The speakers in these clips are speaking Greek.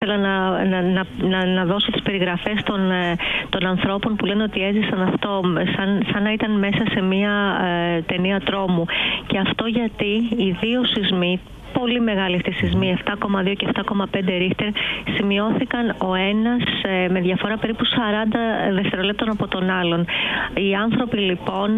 ήθελα να δώσω τις περιγραφές των ανθρώπων που λένε ότι έζησαν αυτό σαν να ήταν μέσα σε μια ταινία τρόμου. Και αυτό γιατί οι δύο σεισμοί, πολύ μεγάλοι αυτοί οι σεισμοί, 7,2 και 7,5 ρίχτερ, σημειώθηκαν ο ένας με διαφορά περίπου 40 δευτερολέπτων από τον άλλον. Οι άνθρωποι λοιπόν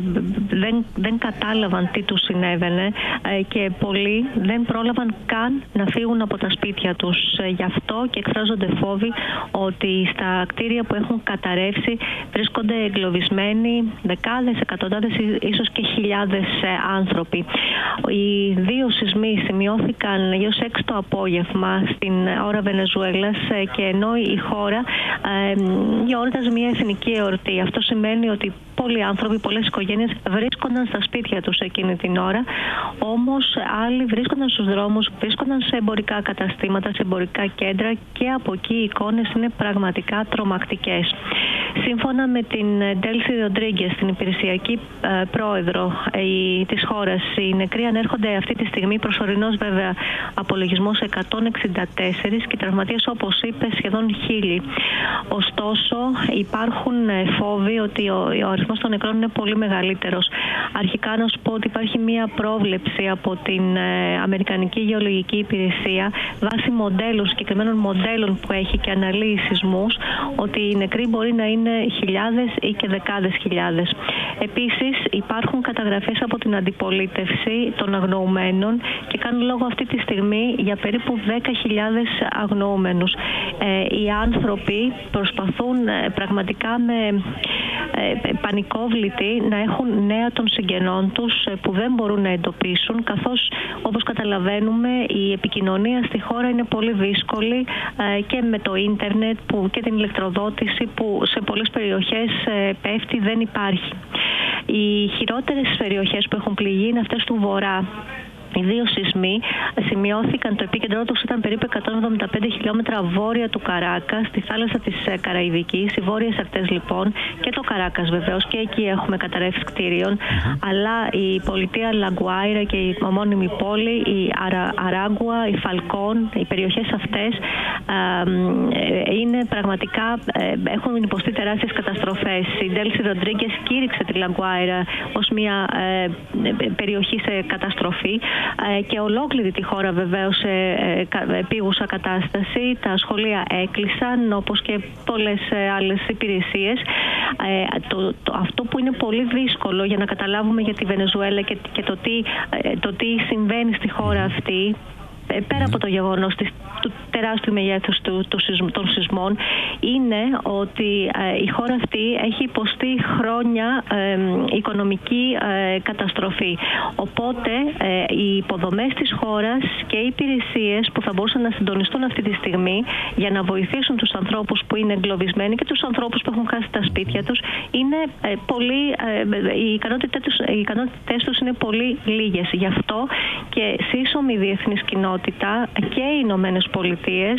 δεν κατάλαβαν τι τους συνέβαινε και πολλοί δεν πρόλαβαν καν να φύγουν από τα σπίτια τους. Γι' αυτό και εκφράζονται φόβοι ότι στα κτίρια που έχουν καταρρεύσει βρίσκονται εγκλωβισμένοι δεκάδες, εκατοντάδες, ίσως και χιλιάδες άνθρωποι. Οι δύο σεισμοί σημειώθηκαν γύρω στις 6 το απόγευμα στην ώρα Βενεζουέλας και ενώ η χώρα γιόρταζε μια εθνική εορτή. Αυτό σημαίνει ότι πολλοί άνθρωποι, πολλές οικογένειες βρίσκονταν στα σπίτια τους εκείνη την ώρα, όμως άλλοι βρίσκονταν στους δρόμους, βρίσκονταν σε εμπορικά καταστήματα, σε εμπορικά κέντρα και από εκεί οι εικόνες είναι πραγματικά τρομακτικές. Σύμφωνα με την Ντέλση Ροντρίγκες, την υπηρεσιακή πρόεδρο της χώρας, οι νεκροί ανέρχονται αυτή τη στιγμή, προσωρινός βέβαια απολογισμός, 164 και τραυματίες, όπως είπε, σχεδόν 1000. Ωστόσο υπάρχουν φόβοι ότι ο αριθμός των νεκρών είναι πολύ μεγαλύτερος. Αρχικά να σου πω ότι υπάρχει μία πρόβλεψη από την Αμερικανική Γεωλογική Υπηρεσία βάσει μοντέλων, συγκεκριμένων μοντέλων που έχει και αναλύει σεισμούς, ότι οι νεκροί μπορεί να είναι χιλιάδες ή και δεκάδες χιλιάδες. Επίσης υπάρχουν καταγραφές από την αντιπολίτευση των αγνοουμένων και κάνουν λόγο αυτή τη στιγμή για περίπου 10.000 αγνοούμενους. Οι άνθρωποι προσπαθούν πραγματικά με πανικόβλητοι να έχουν νέα των συγγενών τους που δεν μπορούν να εντοπίσουν, καθώς όπως καταλαβαίνουμε η επικοινωνία στη χώρα είναι πολύ δύσκολη και με το ίντερνετ και την ηλεκτροδότηση που σε πολλές περιοχές πέφτει, δεν υπάρχει. Οι χειρότερες περιοχές που έχουν πληγεί είναι αυτές του βορρά. Οι δύο σεισμοί σημειώθηκαν, το επίκεντρό τους ήταν περίπου 175 χιλιόμετρα βόρεια του Καράκα, στη θάλασσα της Καραϊβικής, οι βόρειες ακτές λοιπόν, και το Καράκας βεβαίως, και εκεί έχουμε καταρρεύσεις κτίριων, αλλά η πολιτεία Λαγκουάιρα και η ομώνυμη πόλη, η Αράγκουα, η Φαλκόν, οι περιοχές αυτές είναι πραγματικά, έχουν υποστεί τεράστιες καταστροφές. Η Ντέλση Ροντρίγκες κήρυξε τη Λαγκουάιρα ως μια περιοχή σε καταστροφή και ολόκληρη τη χώρα βεβαίως σε επίγουσα κατάσταση. Τα σχολεία έκλεισαν, όπως και πολλές άλλες υπηρεσίες. Αυτό που είναι πολύ δύσκολο για να καταλάβουμε για τη Βενεζουέλα και το τι συμβαίνει στη χώρα αυτή, πέρα από το γεγονός του τεράστιου μεγέθους των σεισμών, είναι ότι η χώρα αυτή έχει υποστεί χρόνια οικονομική καταστροφή. Οπότε οι υποδομές της χώρας και οι υπηρεσίες που θα μπορούσαν να συντονιστούν αυτή τη στιγμή για να βοηθήσουν τους ανθρώπους που είναι εγκλωβισμένοι και τους ανθρώπους που έχουν χάσει τα σπίτια τους, είναι πολύ, οι ικανότητες τους είναι πολύ λίγες. Γι' αυτό και σύσσωμη διεθνής κοινότητα και οι Ηνωμένες Πολιτείες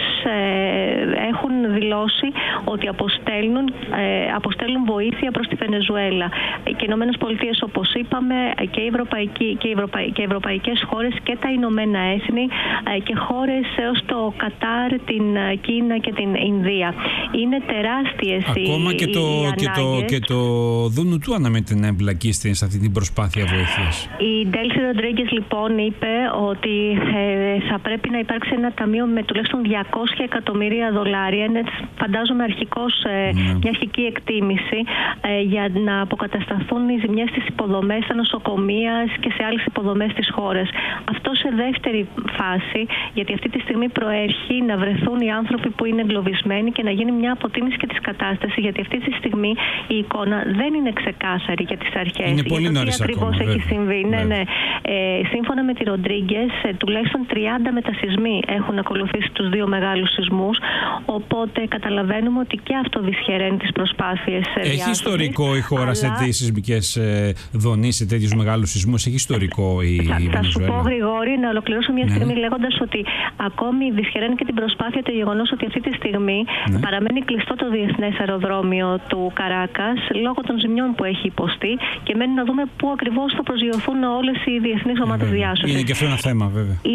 έχουν δηλώσει ότι αποστέλνουν βοήθεια προς τη Βενεζουέλα. Και οι Ηνωμένες Πολιτείες, όπως είπαμε, και οι ευρωπαϊκές χώρες και τα Ηνωμένα Έθνη και χώρες έως το Κατάρ, την Κίνα και την Ινδία. Είναι τεράστιες ακόμα και το Δούνου του αναμένεται να εμπλακεί σε αυτή την προσπάθεια βοήθειας. Η Ντέλση Ροντρίγκες λοιπόν είπε ότι θα πρέπει να υπάρξει ένα ταμείο με τουλάχιστον $200 εκατομμύρια. Είναι, φαντάζομαι, μια αρχική εκτίμηση για να αποκατασταθούν οι ζημιές στις υποδομές, στα νοσοκομεία και σε άλλες υποδομές της χώρας. Αυτό σε δεύτερη φάση, γιατί αυτή τη στιγμή προέρχει να βρεθούν οι άνθρωποι που είναι εγκλωβισμένοι και να γίνει μια αποτίμηση και της κατάστασης, γιατί αυτή τη στιγμή η εικόνα δεν είναι ξεκάθαρη για τις αρχές. Είναι πολύ νωρίς ακόμα. Ακριβώς έχει συμβεί. Ναι. Σύμφωνα με τη Ροντρίγκες, τουλάχιστον 30 μετασεισμοί έχουν ακολουθήσει τους δύο μεγάλους σεισμούς, οπότε καταλαβαίνουμε ότι και αυτό δυσχεραίνει τις προσπάθειες. Έχει ιστορικό η χώρα σε τέτοιες σεισμικές δονήσεις, σε τέτοιους μεγάλους σεισμούς? Έχει ιστορικό η Βενεζουέλα? Θα σου πω, Γρηγόρη, να ολοκληρώσω μια στιγμή λέγοντας ότι ακόμη δυσχεραίνει και την προσπάθεια το γεγονός ότι αυτή τη στιγμή παραμένει κλειστό το διεθνές αεροδρόμιο του Καράκας λόγω των ζημιών που έχει υποστεί και μένει να δούμε πού ακριβώς θα προσγειωθούν όλες οι διεθνείς ομάδες διάσωσης. Είναι και αυτό ένα θέμα, βέβαια. Η Βενεζουέλα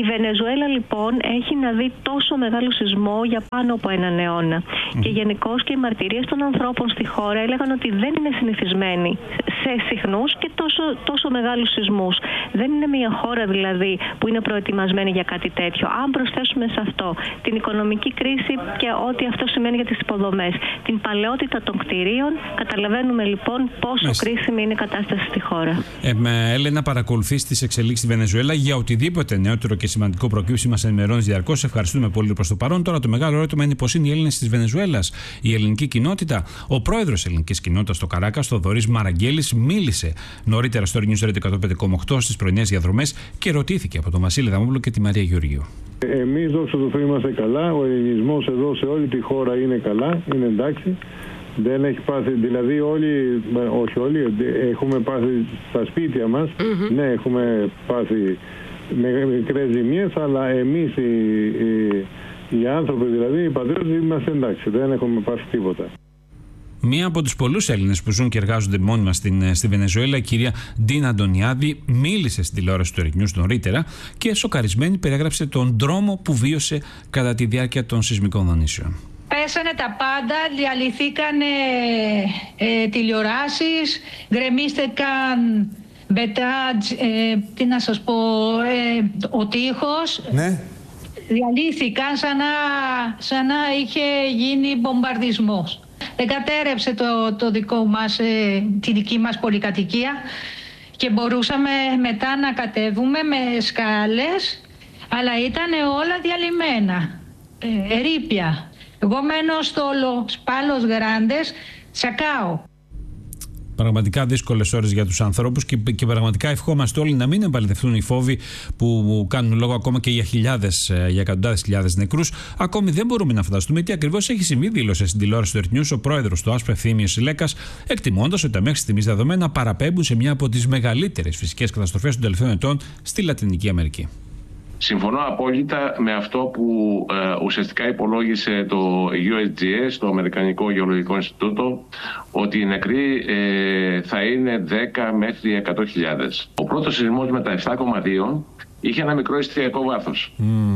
Βενεζουέλα λοιπόν έχει να δει τόσο μεγάλο σεισμό για πάνω από έναν αιώνα. Και γενικώς και οι μαρτυρίες των ανθρώπων στη χώρα έλεγαν ότι δεν είναι συνηθισμένοι σε συχνούς και τόσο μεγάλους σεισμούς. Δεν είναι μια χώρα δηλαδή που είναι προετοιμασμένη για κάτι τέτοιο. Αν προσθέσουμε σε αυτό την οικονομική κρίση και ό,τι αυτό σημαίνει για τις υποδομές, την παλαιότητα των κτηρίων, καταλαβαίνουμε λοιπόν πόσο κρίσιμη είναι η κατάσταση στη χώρα. Έλενα, παρακολουθείς τις εξελίξεις στη Βενεζουέλα. Για οτιδήποτε νεότερο και σημαντικό προκύψει, μας ενημερώνεις διαρκώς. Ευχαριστούμε πολύ προς το παρόν. Τώρα το μεγάλο ερώτημα είναι πώς είναι οι Έλληνες της Βενεζουέλας, η ελληνική κοινότητα. Ο πρόεδρος της ελληνικής κοινότητας στο Καράκας, Θοδωρής Μαραγκέλης, μίλησε νωρίτερα στο News Radio 105,8 στις πρωινές διαδρομές και ρωτήθηκε από τον Βασίλη Δαμόπουλο και τη Μαρία Γεωργίου. Εμείς, δόξα τω Θεώ, είμαστε καλά. Ο ελληνισμός εδώ σε όλη τη χώρα είναι καλά, είναι εντάξει. Δεν έχει πάθει, δηλαδή όλοι, όχι όλοι, έχουμε πάθει στα σπίτια μας. Ναι, έχουμε πάθει μικρές ζημιές, αλλά εμείς οι άνθρωποι, δηλαδή οι πατριώτες, είμαστε εντάξει. Δεν έχουμε πάθει τίποτα. Μία από τους πολλούς Έλληνες που ζουν και εργάζονται μόνιμα στη Βενεζουέλα, η κυρία Ντίνα Αντωνιάδη, μίλησε στην τηλεόραση του News νωρίτερα και σοκαρισμένη περιέγραψε τον δρόμο που βίωσε κατά τη διάρκεια των σεισμικών δονήσεων. Πέσανε τα πάντα, διαλυθήκαν τηλεοράσεις, γκρεμίστηκαν μπετάτζ, τι να σας πω, ο τείχος. Ναι. Διαλύθηκαν σαν να είχε γίνει μπομπαρδισμός. Δεν κατέρευσε το δικό μας, τη δική μας πολυκατοικία και μπορούσαμε μετά να κατέβουμε με σκάλες, αλλά ήταν όλα διαλυμένα, ερείπια. Εγώ μένω στο Πάλος Γράντες, Τσακάο. Πραγματικά δύσκολες ώρες για τους ανθρώπους και πραγματικά ευχόμαστε όλοι να μην επαληθευτούν οι φόβοι που κάνουν λόγο ακόμα και για εκατοντάδες χιλιάδες νεκρούς. Ακόμη δεν μπορούμε να φανταστούμε τι ακριβώς έχει συμβεί, δήλωσε στην τηλεόραση του News ο πρόεδρος του Άσπρου Ευθύμιος Λέκας, εκτιμώντας ότι τα μέχρι στιγμής δεδομένα παραπέμπουν σε μια από τις μεγαλύτερες φυσικές καταστροφές των τελευταίων ετών στη Λατινική Αμερική. Συμφωνώ απόλυτα με αυτό που ουσιαστικά υπολόγισε το USGS, το Αμερικανικό Γεωλογικό Ινστιτούτο, ότι οι νεκροί θα είναι 10 μέχρι 100.000. Ο πρώτος σεισμός με τα 7,2 είχε ένα μικρό εστιακό βάθος.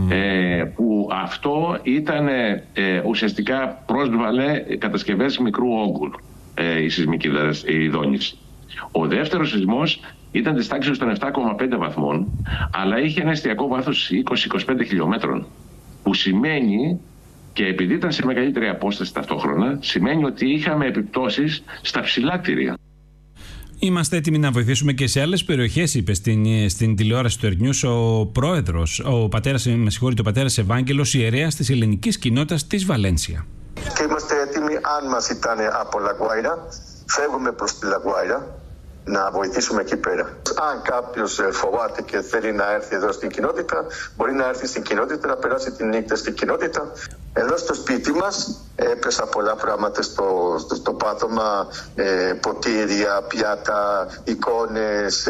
Που αυτό ήταν ουσιαστικά πρόσβαλε κατασκευές μικρού όγκου η σεισμική δόνηση. Ο δεύτερος σεισμός ήταν της τάξης των 7,5 βαθμών, αλλά είχε ένα εστιακό βάθος 20-25 χιλιόμετρων, που σημαίνει, και επειδή ήταν σε μεγαλύτερη απόσταση ταυτόχρονα, σημαίνει ότι είχαμε επιπτώσεις στα ψηλά κτίρια. Είμαστε έτοιμοι να βοηθήσουμε και σε άλλες περιοχές, είπε στην τηλεόραση του News ο πρόεδρος, ο πατέρας Ευάγγελος, ιερέας της ελληνικής κοινότητας της Βαλένσια. Και είμαστε έτοιμοι, αν μας ζητάνε από Λαγκουάιρα, φεύγουμε προς τη Λαγκουάιρα να βοηθήσουμε εκεί πέρα. Αν κάποιος φοβάται και θέλει να έρθει εδώ στην κοινότητα, μπορεί να έρθει στην κοινότητα, να περάσει τη νύχτα στην κοινότητα. Εδώ στο σπίτι μας έπεσα πολλά πράγματα στο πάτωμα, ποτήρια, πιάτα, εικόνες,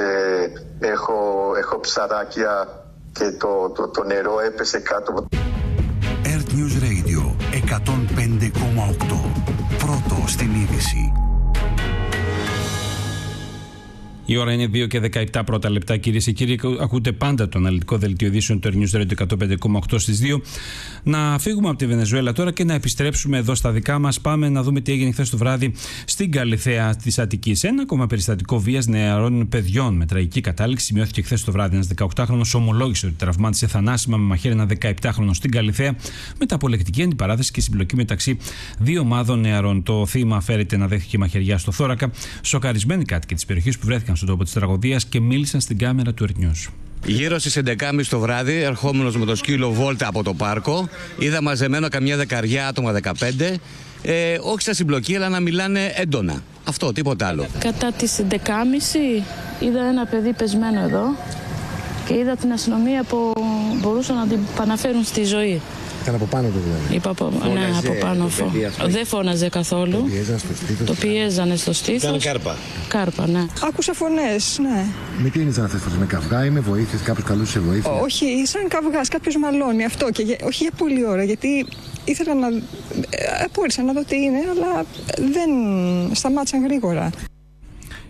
έχω ψαράκια και το νερό έπεσε κάτω. Earth News Radio 105,8. Πρώτο στην είδηση. Η ώρα είναι 2 και 17 πρώτα λεπτά, κυρίες και κύριοι. Ακούτε πάντα το αναλυτικό δελτίο ειδήσεων του News Radio 105,8 στις 2. Να φύγουμε από τη Βενεζουέλα τώρα και να επιστρέψουμε εδώ στα δικά μας. Πάμε να δούμε τι έγινε χθες το βράδυ στην Καλιθέα της Αττικής. Ένα ακόμα περιστατικό βίας νεαρών παιδιών με τραγική κατάληξη σημειώθηκε χθες το βράδυ. Ένας 18χρονος ομολόγησε ότι τραυμάτισε θανάσιμα με μαχαίρι ένα 17χρονο στην Καλιθέα μετά από λεκτική αντιπαράθεση και συμπλοκή μεταξύ δύο ομάδων νεαρών. Το θύμα φέρεται να δέχθηκε μαχαιριά στο θώρακα. Σοκαρισμένοι κάτοικοι της περιοχής που βρέθηκαν στον τόπο της τραγωδίας και μίλησαν στην κάμερα του Earth News. Γύρω στις 11.30 το βράδυ, ερχόμενος με το σκύλο βόλτα από το πάρκο, είδα μαζεμένο καμιά δεκαριά άτομα, 15, όχι στα συμπλοκή, αλλά να μιλάνε έντονα. Αυτό, τίποτα άλλο. Κατά τις 11.30 είδα ένα παιδί πεσμένο εδώ και είδα την αστυνομία που μπορούσαν να την παναφέρουν στη ζωή. Ήταν από πάνω του δηλαδή. Ναι, από πάνω. Δεν φώναζε καθόλου. Το πιέζανε στο στήθος. Ήταν κάρπα. Κάρπα, ναι. Άκουσα φωνές, ναι. Με τι είναι αυτές, με καυγά ή με βοήθειες, κάποιος καλούσε βοήθεια? Όχι, σαν καυγάς, κάποιος μαλώνει αυτό. Και όχι για πολλή ώρα, γιατί ήθελα να. Απόρρισα να δω τι είναι, αλλά δεν σταμάτησαν γρήγορα.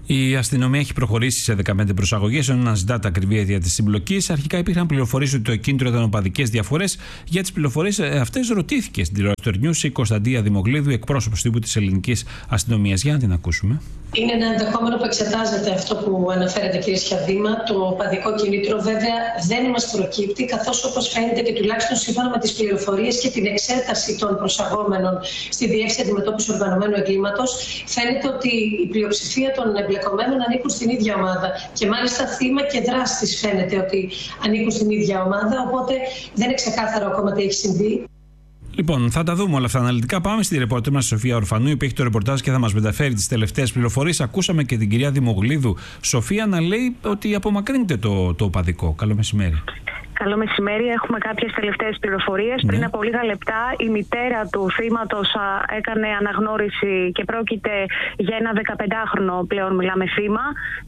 Η αστυνομία έχει προχωρήσει σε 15 προσαγωγές, ενώ αναζητά τα ακριβή αίτια της συμπλοκής. Αρχικά υπήρχαν πληροφορίες ότι το κίνητρο ήταν οπαδικές διαφορές. Για τις πληροφορίες αυτές ρωτήθηκε στην τηλεόραση του News η Κωνσταντία Δημογλίδου, εκπρόσωπος τύπου της ελληνικής αστυνομίας. Για να την ακούσουμε. Είναι ένα ενδεχόμενο που εξετάζεται αυτό που αναφέρατε, κύριε Σιαδήμα, το οπαδικό κίνητρο. Βέβαια, δεν μας προκύπτει, καθώς όπως φαίνεται και τουλάχιστον σύμφωνα με τις πληροφορίες και την εξέταση των προσαγόμενων στη Διεύθυνση Αντιμετώπισης Οργανωμένου Εγκλήματος, φαίνεται ότι η πλειοψηφία των εμπλεκομένων ανήκουν στην ίδια ομάδα. Και μάλιστα θύμα και δράστης φαίνεται ότι ανήκουν στην ίδια ομάδα. Οπότε δεν είναι ξεκάθαρο ακόμα τι έχει συμβεί. Λοιπόν, θα τα δούμε όλα αυτά αναλυτικά. Πάμε στη ρεπόρτερ μας Σοφία Ορφανού, που έχει το ρεπορτάζ και θα μας μεταφέρει τις τελευταίες πληροφορίες. Ακούσαμε και την κυρία Δημογλίδου, Σοφία, να λέει ότι απομακρύνεται το οπαδικό. Καλό μεσημέρι. Καλό μεσημέρι. Έχουμε κάποιες τελευταίες πληροφορίες. Πριν από λίγα λεπτά η μητέρα του θύματος έκανε αναγνώριση και πρόκειται για ένα 15χρονο πλέον, μιλάμε, θύμα.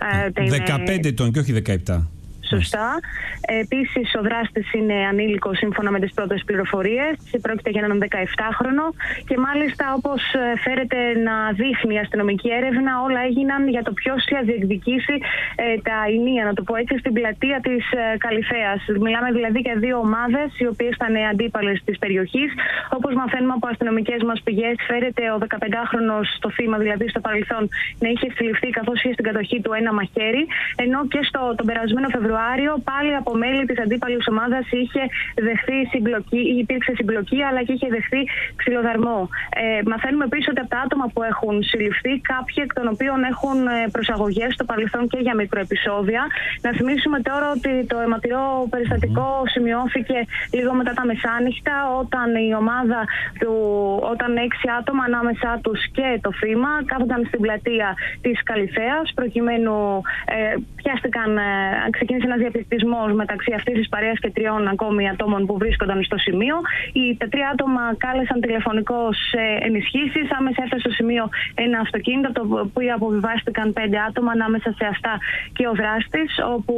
15 ετών και όχι 17. Σωστά. Επίσης, ο δράστης είναι ανήλικος σύμφωνα με τις πρώτες πληροφορίες. Πρόκειται για έναν 17χρονο και μάλιστα, όπως φέρεται να δείχνει η αστυνομική έρευνα, όλα έγιναν για το ποιος θα διεκδικήσει τα ηνία, να το πω έτσι, στην πλατεία της Καλυθέας. Μιλάμε δηλαδή για δύο ομάδες οι οποίες ήταν αντίπαλες της περιοχής. Όπως μαθαίνουμε από αστυνομικές μας πηγές, φέρεται ο 15χρονος, το θύμα δηλαδή στο παρελθόν, να είχε συλληφθεί καθώς είχε στην κατοχή του ένα μαχαίρι, ενώ και τον περασμένο Φεβρουάριο πάλι από μέλη της αντίπαλης ομάδας είχε δεχθεί συμπλοκή, υπήρξε συμπλοκή, αλλά και είχε δεχθεί ξυλοδαρμό. Μαθαίνουμε επίσης ότι από τα άτομα που έχουν συλληφθεί, κάποιοι εκ των οποίων έχουν προσαγωγές στο παρελθόν και για μικροεπισόδια. Να θυμίσουμε τώρα ότι το αιματηρό περιστατικό σημειώθηκε λίγο μετά τα μεσάνυχτα, όταν η ομάδα όταν 6 άτομα ανάμεσά τους και το θύμα κάθονταν στην πλατεία της Καλυθέας, προκειμένου ξεκίνησε ένας διαπληκτισμός μεταξύ αυτής της παρέας και 3 ακόμη ατόμων που βρίσκονταν στο σημείο. Τα 3 άτομα κάλεσαν τηλεφωνικώς ενισχύσεις. Άμεσα έφτασε στο σημείο ένα αυτοκίνητο, το οποίο αποβιβάστηκαν 5 άτομα, ανάμεσα σε αυτά και ο δράστης,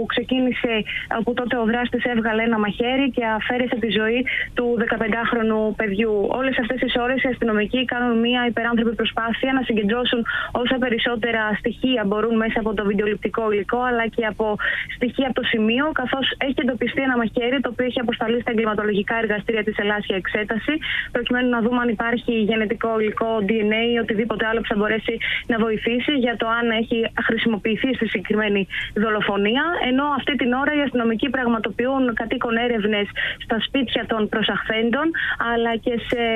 όπου τότε ο δράστης έβγαλε ένα μαχαίρι και αφαίρεσε τη ζωή του 15χρονου παιδιού. Όλες αυτές τις ώρες οι αστυνομικοί κάνουν μια υπεράνθρωπη προσπάθεια να συγκεντρώσουν όσα περισσότερα στοιχεία μπορούν μέσα από το βιντεοληπτικό υλικό, αλλά και από στοιχεία από το σημείο, καθώς έχει εντοπιστεί ένα μαχαίρι το οποίο έχει αποσταλεί στα εγκληματολογικά εργαστήρια της Ελλάδας για εξέταση, προκειμένου να δούμε αν υπάρχει γενετικό υλικό, DNA ή οτιδήποτε άλλο που θα μπορέσει να βοηθήσει για το αν έχει χρησιμοποιηθεί στη συγκεκριμένη δολοφονία. Ενώ αυτή την ώρα οι αστυνομικοί πραγματοποιούν κατοίκον έρευνες στα σπίτια των προσαχθέντων, αλλά και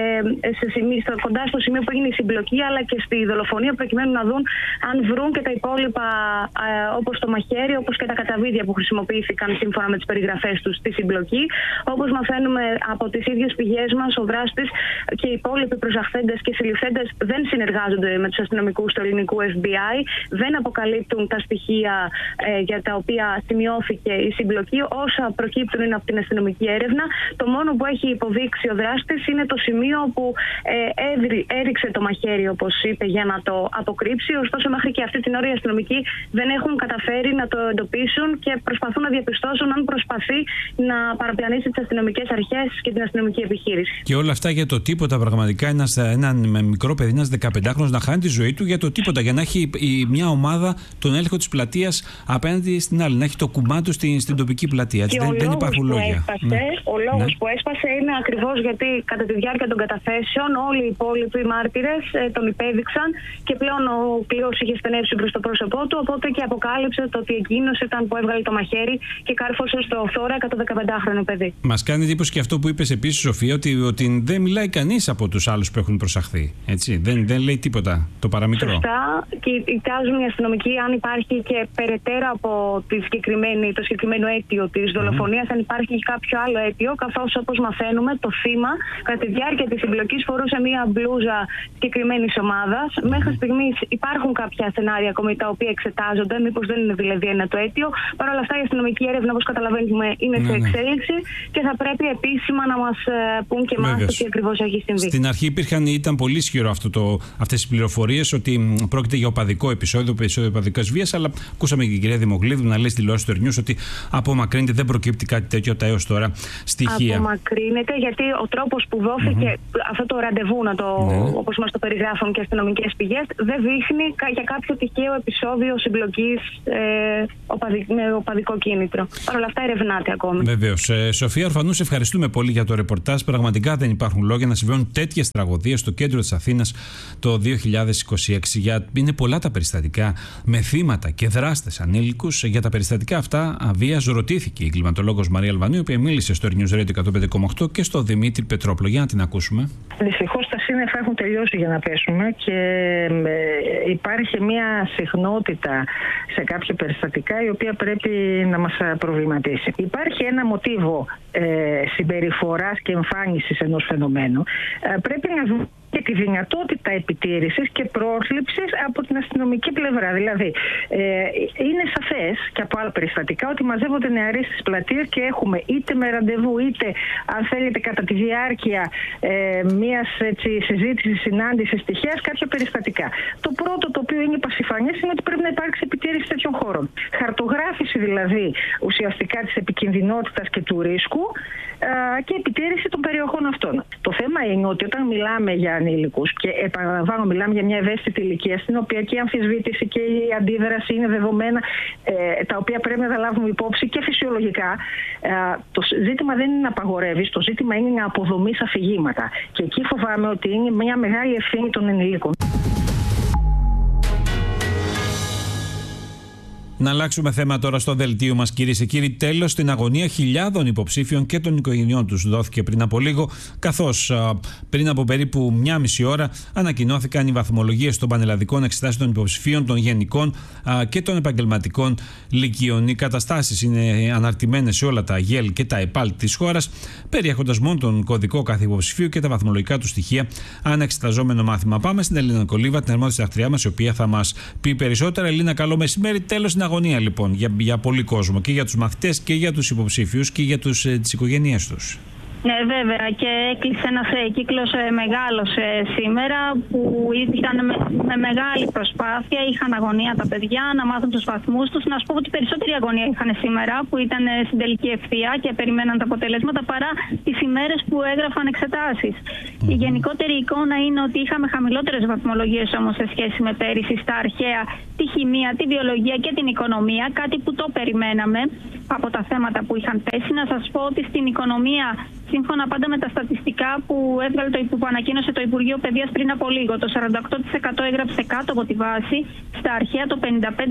κοντά στο σημείο που έγινε η συμπλοκή, αλλά και στη δολοφονία, προκειμένου να δουν αν βρουν και τα υπόλοιπα, όπως το μαχαίρι, όπως και τα καταβίδια που χρησιμοποιήθηκαν σύμφωνα με τις περιγραφές τους στη συμπλοκή. Όπως μαθαίνουμε από τις ίδιες πηγές μας, ο δράστης και οι υπόλοιποι προσαχθέντες και συλληφθέντες δεν συνεργάζονται με τους αστυνομικούς του ελληνικού FBI, δεν αποκαλύπτουν τα στοιχεία για τα οποία σημειώθηκε η συμπλοκή. Όσα προκύπτουν είναι από την αστυνομική έρευνα. Το μόνο που έχει υποδείξει ο δράστης είναι το σημείο που έριξε το μαχαίρι, όπως είπε, για να το αποκρύψει. Ωστόσο, μέχρι και αυτή την ώρα οι αστυνομικοί δεν έχουν καταφέρει να το εντοπίσουν και προσπαθούν να διαπιστώσουν αν προσπαθεί να παραπλανήσει τις αστυνομικές αρχές και την αστυνομική επιχείρηση. Και όλα αυτά για το τίποτα, πραγματικά. Ένα μικρό παιδί, ένας 15χρονος, να χάνει τη ζωή του για το τίποτα. Για να έχει μια ομάδα τον έλεγχο της πλατείας απέναντι στην άλλη. Να έχει το κουμπά του στην τοπική πλατεία. Δεν υπάρχουν λόγια. Ο λόγος που έσπασε είναι ακριβώς γιατί κατά τη διάρκεια των καταθέσεων όλοι οι υπόλοιποι μάρτυρες τον υπέδειξαν και πλέον ο κλειός είχε στενεύσει προς το πρόσωπό του. Οπότε και αποκάλυψε το ότι εκείνος ήταν που έβγαλε το μαχαίρι και κάρφωσε στο θώρακα το 15χρονο παιδί. Μας κάνει εντύπωση και αυτό που είπες επίσης, Σοφία, ότι δεν μιλάει κανείς από τους άλλους που έχουν προσαχθεί. Έτσι. Δεν λέει τίποτα. Το παραμικρό. Σωστά. Και κοιτάζουν οι αστυνομικοί αν υπάρχει και περαιτέρω από το συγκεκριμένο αίτιο της δολοφονίας, αν υπάρχει κάποιο άλλο αίτιο, καθώς όπως μαθαίνουμε, το θύμα κατά τη διάρκεια της συμπλοκής φορούσε μία μπλούζα συγκεκριμένης ομάδας. Μέχρι στιγμής υπάρχουν κάποια σενάρια ακόμη τα οποία εξετάζονται, μήπως δεν είναι δηλαδή ένα το αίτιο. Παρ' όλα αυτά, η αστυνομική έρευνα, όπως καταλαβαίνουμε, είναι σε εξέλιξη και θα πρέπει επίσημα να μας πούν και εμάς τι ακριβώς έχει συμβεί. Στην αρχή ήταν πολύ ισχυρό αυτές οι πληροφορίες ότι πρόκειται για οπαδικό επεισόδιο οπαδικής βίας, αλλά ακούσαμε και την κυρία Δημογλίδου να λέει στη τηλεόραση του News ότι απομακρύνεται, δεν προκύπτει κάτι τέτοιο από τα έως τώρα στοιχεία. Απομακρύνεται γιατί ο τρόπος που δόθηκε αυτό το ραντεβού, όπως μας το περιγράφουν και αστυνομικές πηγές, δεν δείχνει για κάποιο τυχαίο επεισόδιο συμπλοκής με οπαδικό κίνητρο. Παρ' όλα αυτά ερευνάται ακόμη. Βεβαίως. Σοφία Ορφανού, σε ευχαριστούμε πολύ για το ρεπορτάζ. Πραγματικά δεν υπάρχουν λόγια να συμβαίνουν τέτοιες τραγωδίες στο κέντρο της Αθήνας το 2026. Είναι πολλά τα περιστατικά με θύματα και δράστες ανήλικους. Για τα περιστατικά αυτά βίας ρωτήθηκε η κλιματολόγος Μαρία Αλβανίου, η οποία μίλησε στο News Radio 105,8 και στο Δημήτρη Πετρόπουλο. Για να την ακούσουμε. Δυστυχώς τα σύννεφα έχουν τελειώσει για να πέσουμε και υπάρχει μια συχνότητα σε κάποια περιστατικά η οποία πρέπει να μας προβληματίσει. Υπάρχει ένα μοτίβο συμπεριφοράς και εμφάνισης ενός φαινομένου. Πρέπει να δούμε και τη δυνατότητα επιτήρησης και πρόσληψης από την αστυνομική πλευρά. Δηλαδή, είναι σαφές και από άλλα περιστατικά ότι μαζεύονται νεαροί στις πλατείες και έχουμε είτε με ραντεβού είτε, αν θέλετε, κατά τη διάρκεια μιας συζήτησης, συνάντησης τυχαίας, κάποια περιστατικά. Το πρώτο, το οποίο είναι πασιφανές, είναι ότι πρέπει να υπάρξει επιτήρηση τέτοιων χώρων. Χαρτογράφηση δηλαδή ουσιαστικά της επικινδυνότητας και του ρίσκου και επιτήρηση των περιοχών αυτών. Το θέμα είναι ότι όταν μιλάμε για ανήλικους, και επαναλαμβάνω, μιλάμε για μια ευαίσθητη ηλικία, στην οποία και η αμφισβήτηση και η αντίδραση είναι δεδομένα, τα οποία πρέπει να τα λάβουμε υπόψη και φυσιολογικά. Το ζήτημα δεν είναι να απαγορεύεις, το ζήτημα είναι να αποδομείς αφηγήματα. Και εκεί φοβάμαι ότι είναι μια μεγάλη ευθύνη των ενηλίκων. Να αλλάξουμε θέμα τώρα στο δελτίο μας, κυρίες και κύριοι. Τέλος στην αγωνία χιλιάδων υποψήφιων και των οικογενειών τους δόθηκε πριν από λίγο, καθώς πριν από περίπου μία μισή ώρα ανακοινώθηκαν οι βαθμολογίες των πανελλαδικών εξετάσεων των υποψηφίων, των γενικών και των επαγγελματικών λυκείων. Οι καταστάσεις είναι αναρτημένες σε όλα τα ΓΕΛ και τα ΕΠΑΛ της χώρας, περιέχοντας μόνο τον κωδικό κάθε υποψηφίου και τα βαθμολογικά του στοιχεία ανεξεταζόμενο μάθημα. Πάμε στην Ελίνα Κολίβα, την αρμόδια συντακτριά μας, η οποία θα μας πει περισσότερα. Ελίνα, καλό μεσημέρι. Τέλος στην αγωνία λοιπόν για πολύ κόσμο, και για τους μαθητές και για τους υποψήφιους και για τις οικογένειές τους. Ναι, βέβαια, και έκλεισε ένας κύκλος μεγάλος σήμερα, που ήταν με μεγάλη προσπάθεια, είχαν αγωνία τα παιδιά να μάθουν τους βαθμούς τους. Να σου πω ότι περισσότερη αγωνία είχαν σήμερα, που ήταν στην τελική ευθεία και περιμέναν τα αποτελέσματα, παρά τις ημέρες που έγραφαν εξετάσεις. Η γενικότερη εικόνα είναι ότι είχαμε χαμηλότερες βαθμολογίες όμως σε σχέση με πέρυσι στα αρχαία, τη χημεία, τη βιολογία και την οικονομία, κάτι που το περιμέναμε από τα θέματα που είχαν πέσει. Να σας πω ότι στην οικονομία, σύμφωνα πάντα με τα στατιστικά που ανακοίνωσε το Υπουργείο Παιδείας πριν από λίγο, το 48% έγραψε κάτω από τη βάση, στα αρχαία το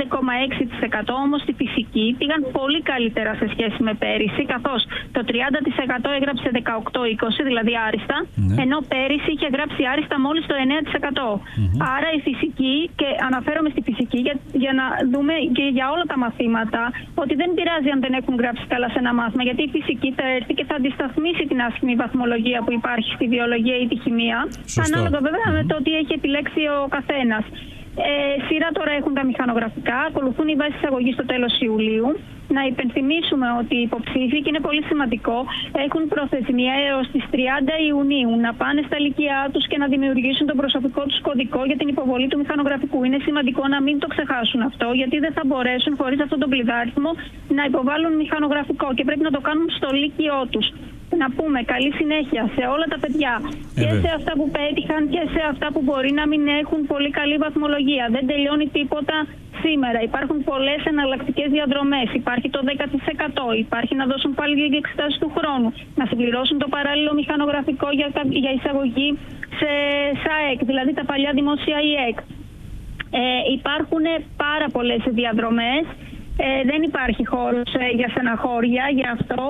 55,6%, όμως στη φυσική πήγαν πολύ καλύτερα σε σχέση με πέρυσι, καθώς το 30% έγραψε 18-20, δηλαδή άριστα, ενώ πέρυσι είχε γράψει άριστα μόλις το 9%. Άρα η φυσική, και αναφέρομαι στη φυσική για να δούμε και για όλα τα μαθήματα, ότι δεν πειράζει αν δεν έχουν γράψει καλά σε ένα μάθημα, γιατί η φυσική θα έρθει και θα αντισταθμίσει την άσχημη βαθμολογία που υπάρχει στη βιολογία ή τη χημεία. Ανάλογα βέβαια με το ότι έχει επιλέξει ο καθένας. Σειρά τώρα έχουν τα μηχανογραφικά, ακολουθούν οι βάσεις εισαγωγής στο τέλος Ιουλίου. Να υπενθυμίσουμε ότι οι υποψήφοι, και είναι πολύ σημαντικό, έχουν προθεσμία έως τις 30 Ιουνίου να πάνε στα λυκειά τους και να δημιουργήσουν τον προσωπικό τους κωδικό για την υποβολή του μηχανογραφικού. Είναι σημαντικό να μην το ξεχάσουν αυτό, γιατί δεν θα μπορέσουν χωρίς αυτόν τον κλειδάριθμο να υποβάλουν μηχανογραφικό και πρέπει να το κάνουν στο λύκειό τους. Να πούμε καλή συνέχεια σε όλα τα παιδιά, και σε αυτά που πέτυχαν και σε αυτά που μπορεί να μην έχουν πολύ καλή βαθμολογία. Δεν τελειώνει τίποτα σήμερα. Υπάρχουν πολλές εναλλακτικές διαδρομές. Υπάρχει το 10%. Υπάρχει να δώσουν πάλι λίγη εξετάσεις του χρόνου. Να συμπληρώσουν το παράλληλο μηχανογραφικό για εισαγωγή σε ΣΑΕΚ, δηλαδή τα παλιά δημόσια ΙΕΚ. Υπάρχουν πάρα πολλές διαδρομές. Δεν υπάρχει χώρος για στεναχώρια, γι' αυτό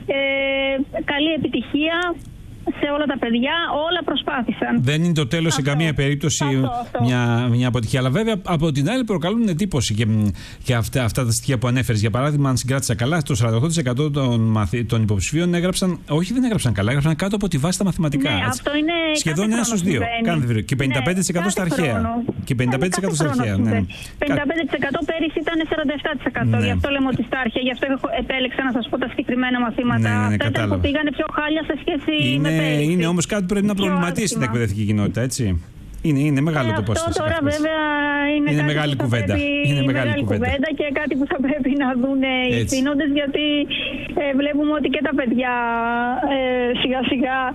καλή επιτυχία σε όλα τα παιδιά, όλα προσπάθησαν. Δεν είναι το τέλος σε καμία περίπτωση μια αποτυχία. Αλλά βέβαια από την άλλη προκαλούν εντύπωση και αυτά τα στοιχεία που ανέφερες. Για παράδειγμα, αν συγκράτησα καλά, το 48% των υποψηφίων δεν έγραψαν καλά, έγραψαν κάτω από τη βάση τα μαθηματικά. Ναι, αυτό είναι σχεδόν 1 στους 2. Και 55% στα αρχαία. Και 55% στα αρχαία. 55% πέρυσι ήταν 47%. Γι' αυτό λέμε ότι στα αρχαία, γι' αυτό επέλεξα να σας πω τα συγκεκριμένα μαθήματα. Αυτά που πήγανε πιο χάλια σε σχέση με. Είναι όμως κάτι που πρέπει να προβληματίσει την εκπαιδευτική κοινότητα, έτσι. Είναι μεγάλο το ποσοστό. Αυτό τώρα βέβαια είναι μεγάλη κουβέντα. Είναι μεγάλη κουβέντα και κάτι που θα πρέπει να δουν οι ευθύνοντες, γιατί βλέπουμε ότι και τα παιδιά σιγά σιγά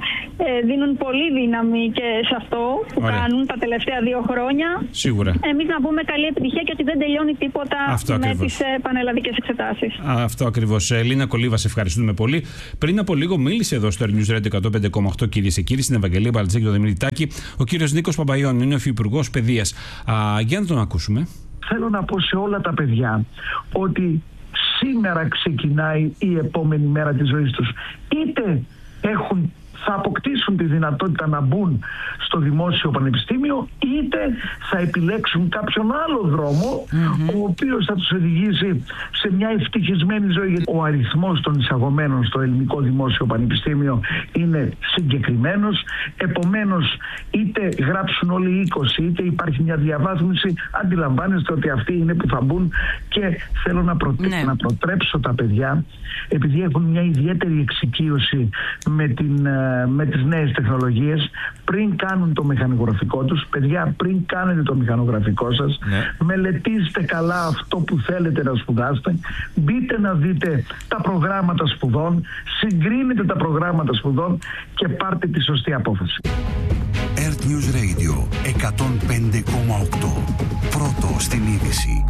δίνουν πολύ δύναμη και σε αυτό που κάνουν τα τελευταία 2 χρόνια. Σίγουρα. Εμείς να πούμε καλή επιτυχία και ότι δεν τελειώνει τίποτα με τις πανελλαδικές εξετάσεις. Αυτό ακριβώς. Ελίνα Κολίβα, σε ευχαριστούμε πολύ. Πριν από λίγο μίλησε εδώ στο News Radio 105,8, κυρίες και κύριοι, στην Ευαγγελία Μπαλτζέκη και τον Δημητράκη, ο κύριος Νίκος Παπαϊών, είναι ο Υφυπουργός Παιδείας. Για να τον ακούσουμε. Θέλω να πω σε όλα τα παιδιά ότι σήμερα ξεκινάει η επόμενη μέρα της ζωής τους. Είτε θα αποκτήσουν τη δυνατότητα να μπουν στο δημόσιο πανεπιστήμιο, είτε θα επιλέξουν κάποιον άλλο δρόμο, ο οποίος θα τους οδηγήσει σε μια ευτυχισμένη ζωή. Ο αριθμός των εισαγωμένων στο ελληνικό δημόσιο πανεπιστήμιο είναι συγκεκριμένος, επομένως είτε γράψουν όλοι οι 20, είτε υπάρχει μια διαβάθμιση, αντιλαμβάνεστε ότι αυτοί είναι που θα μπουν. Και θέλω να προτρέψω τα παιδιά, επειδή έχουν μια ιδιαίτερη εξοικείωση με τις νέες τεχνολογίες, πριν κάνουν το μηχανογραφικό τους, παιδιά, πριν κάνετε το μηχανογραφικό σας, μελετήστε καλά αυτό που θέλετε να σπουδάσετε, μπείτε να δείτε τα προγράμματα σπουδών, συγκρίνετε τα προγράμματα σπουδών και πάρτε τη σωστή απόφαση. Earth News Radio 105,8. Πρώτο στην είδηση.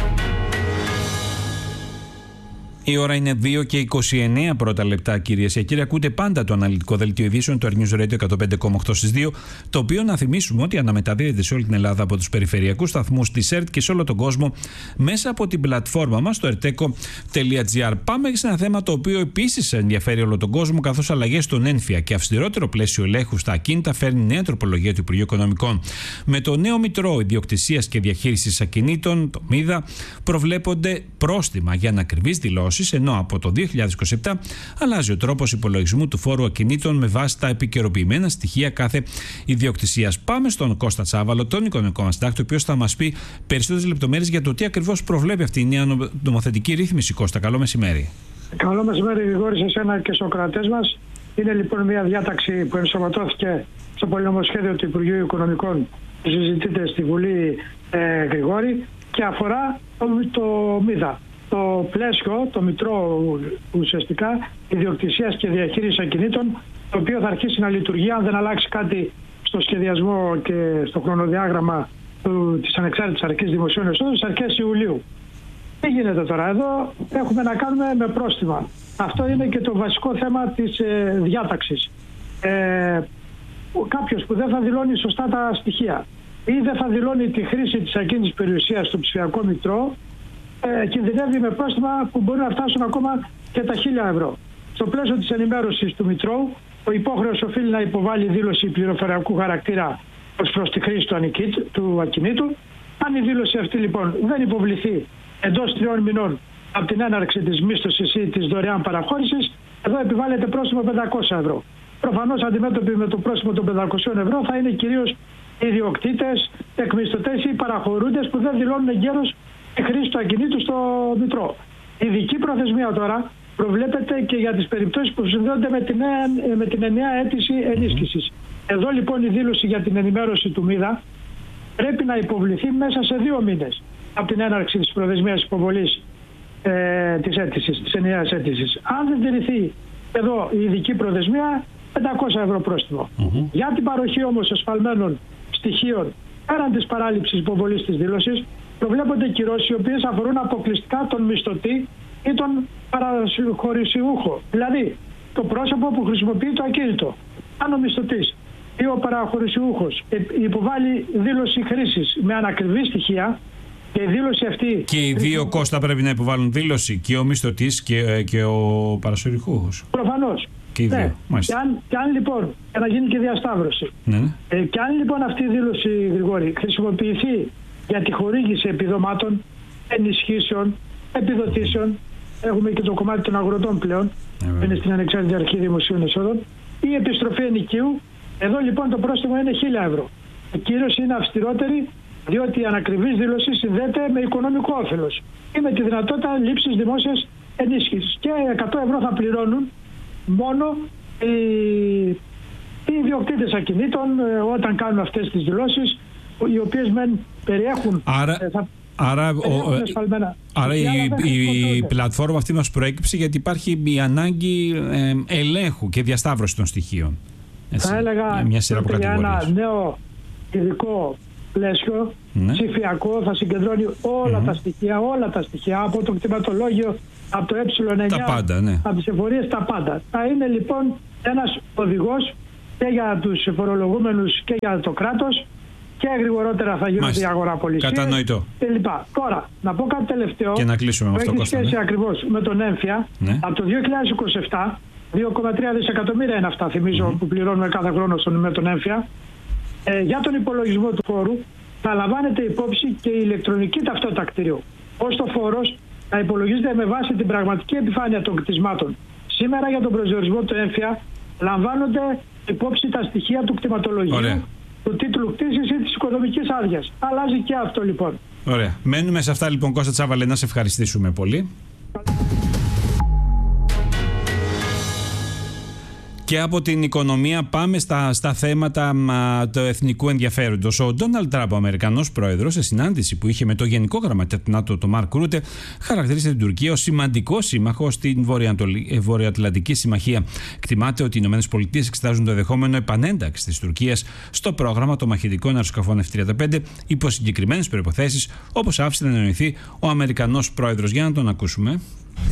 Η ώρα είναι 2 και 29 πρώτα λεπτά, κυρίες και κύριοι. Ακούτε πάντα το αναλυτικό δελτίο ειδήσεων του News Radio 105,8 στις 2, το οποίο να θυμίσουμε ότι αναμεταδίδεται σε όλη την Ελλάδα από τους περιφερειακούς σταθμούς της ΕΡΤ και σε όλο τον κόσμο μέσα από την πλατφόρμα μας, το erteco.gr. Πάμε σε ένα θέμα το οποίο επίσης ενδιαφέρει όλο τον κόσμο, καθώς αλλαγές στον ένφια και αυστηρότερο πλαίσιο ελέγχου στα ακίνητα φέρνει νέα τροπολογία του Υπουργείου Οικονομικών. Με το νέο Μητρό Ιδιοκτησίας και Διαχείρισης Ακινήτων, το ΜΙΔΑ, προβλέπονται πρόστιμα για ανακριβείς δηλώσεις, ενώ από το 2027 αλλάζει ο τρόπος υπολογισμού του φόρου ακινήτων με βάση τα επικαιροποιημένα στοιχεία κάθε ιδιοκτησίας. Πάμε στον Κώστα Τσάβαλο, τον οικονομικό μας συντάκτη, ο οποίος θα μας πει περισσότερες λεπτομέρειες για το τι ακριβώς προβλέπει αυτή η νέα νομοθετική ρύθμιση. Κώστα, καλό μεσημέρι. Καλό μεσημέρι, Γρηγόρη, σε εσένα και στους κρατές μας. Είναι λοιπόν μια διάταξη που ενσωματώθηκε στο πολυνομοσχέδιο του Υπουργείου Οικονομικών που συζητείται στη Βουλή, Γρηγόρη, και αφορά το ΜΙΔΑ. Το πλαίσιο, το Μητρό ουσιαστικά ιδιοκτησίας και διαχείρισης ακινήτων, το οποίο θα αρχίσει να λειτουργεί, αν δεν αλλάξει κάτι στο σχεδιασμό και στο χρονοδιάγραμμα της Ανεξάρτητης Αρχής Δημοσίων Εσόδων, στις αρχές Ιουλίου. Τι γίνεται τώρα? Εδώ έχουμε να κάνουμε με πρόστιμα. Αυτό είναι και το βασικό θέμα της διάταξης. Κάποιος που δεν θα δηλώνει σωστά τα στοιχεία ή δεν θα δηλώνει τη χρήση της ακίνητης περιουσίας στο ψηφιακό Μητρό, κινδυνεύει με πρόστιμα που μπορεί να φτάσουν ακόμα και τα 1.000 ευρώ. Στο πλαίσιο της ενημέρωσης του Μητρώου, ο υπόχρεος οφείλει να υποβάλει δήλωση πληροφοριακού χαρακτήρα ως προς τη χρήση του ακινήτου. Αν η δήλωση αυτή λοιπόν δεν υποβληθεί εντός 3 μηνών από την έναρξη της μίσθωσης ή της δωρεάν παραχώρησης, εδώ επιβάλλεται πρόστιμο 500 ευρώ. Προφανώς αντιμέτωποι με το πρόστιμο των 500 ευρώ θα είναι κυρίως ιδιοκτήτες, εκμισθωτές ή παραχωρούντες που δεν δηλώνουν εγκαίρως τη χρήση του ακινήτου στο Μητρό. Η ειδική προθεσμία τώρα προβλέπεται και για τις περιπτώσεις που συνδέονται με την ενιαία αίτηση ενίσχυσης. Εδώ λοιπόν η δήλωση για την ενημέρωση του ΜΙΔΑ πρέπει να υποβληθεί μέσα σε 2 μήνες από την έναρξη της προθεσμίας υποβολής της αίτησης, της ενιαίας αίτησης. Αν δεν τηρηθεί εδώ η ειδική προθεσμία, 500 ευρώ πρόστιμο. Για την παροχή όμως ασφαλμένων στοιχείων πέραν της παράληψης υποβολής της δήλωσης, προβλέπονται κυρώσεις οι οποίες αφορούν αποκλειστικά τον μισθωτή ή τον παραχωρησιούχο. Δηλαδή, το πρόσωπο που χρησιμοποιεί το ακίνητο. Αν ο μισθωτής ή ο παραχωρησιούχος υποβάλλει δήλωση χρήσης με ανακριβή στοιχεία και η δήλωση αυτή... Και οι δύο, Κώστα, πρέπει να υποβάλουν δήλωση, και ο μισθωτής και ο παραχωρησιούχος. Προφανώς. Και οι δύο. Ναι. Και αν λοιπόν, για να γίνει και διασταύρωση, και αν λοιπόν αυτή η δήλωση, Γρηγόρη, χρησιμοποιηθεί για τη χορήγηση επιδομάτων, ενισχύσεων, επιδοτήσεων, έχουμε και το κομμάτι των αγροτών πλέον, είναι στην Ανεξάρτητη Αρχή Δημοσίων Εσόδων, ή επιστροφή ενοικίου, εδώ λοιπόν το πρόστιμο είναι 1.000 ευρώ. Η κύρωση είναι αυστηρότερη, διότι η ανακριβής δήλωση συνδέεται με οικονομικό όφελος ή με τη δυνατότητα λήψης δημόσιας ενίσχυσης. Και 100 ευρώ θα πληρώνουν μόνο οι ιδιοκτήτες ακινήτων όταν κάνουν αυτές τις δηλώσεις, οι οποίες μεν περιέχουν... Άρα η πλατφόρμα αυτή μας προέκυψε γιατί υπάρχει η ανάγκη ελέγχου και διασταύρωση των στοιχείων. Θα έλεγα για ένα νέο ειδικό πλαίσιο, ψηφιακό, θα συγκεντρώνει όλα τα στοιχεία από το κτηματολόγιο, από το ε9, τα πάντα, από τις εφορίες, τα πάντα. Θα είναι λοιπόν ένας οδηγός και για τους φορολογούμενους και για το κράτος, και γρηγορότερα θα γίνονται οι αγοραπολισίες. Κατανοητό. Τώρα, να πω κάτι τελευταίο και να κλείσουμε με αυτό, έχει σχέση ακριβώς με τον έμφυα. Από το 2027, 2,3 δισεκατομμύρια είναι αυτά, θυμίζω, που πληρώνουμε κάθε χρόνο με τον έμφυα. Για τον υπολογισμό του φόρου θα λαμβάνεται υπόψη και η ηλεκτρονική ταυτότητα κτηρίου. Ώστε ο φόρος θα υπολογίζεται με βάση την πραγματική επιφάνεια των κτισμάτων. Σήμερα για τον προσδιορισμό του έμφυα λαμβάνονται υπόψη τα στοιχεία του κτηματολογίου, του τίτλου κτήσης ή της οικοδομικής άδειας. Αλλάζει και αυτό λοιπόν. Ωραία. Μένουμε σε αυτά λοιπόν, Κώστα Τσάβαλε, να σε ευχαριστήσουμε πολύ. Και από την οικονομία πάμε στα θέματα του εθνικού ενδιαφέροντος. Ο Ντόναλντ Τραμπ, ο Αμερικανός πρόεδρος, σε συνάντηση που είχε με το Γενικό Γραμματέα του ΝΑΤΟ, τον Μαρκ Ρούτε, χαρακτήρισε την Τουρκία ως σημαντικό σύμμαχο στην Βορειοατλαντική Συμμαχία. Εκτιμάται ότι οι ΗΠΑ εξετάζουν το ενδεχόμενο επανένταξη της Τουρκίας στο πρόγραμμα των μαχητικών αεροσκαφών F-35 υπό συγκεκριμένες προϋποθέσεις, όπως άφησε να εννοηθεί ο Αμερικανός πρόεδρος. Για να τον ακούσουμε.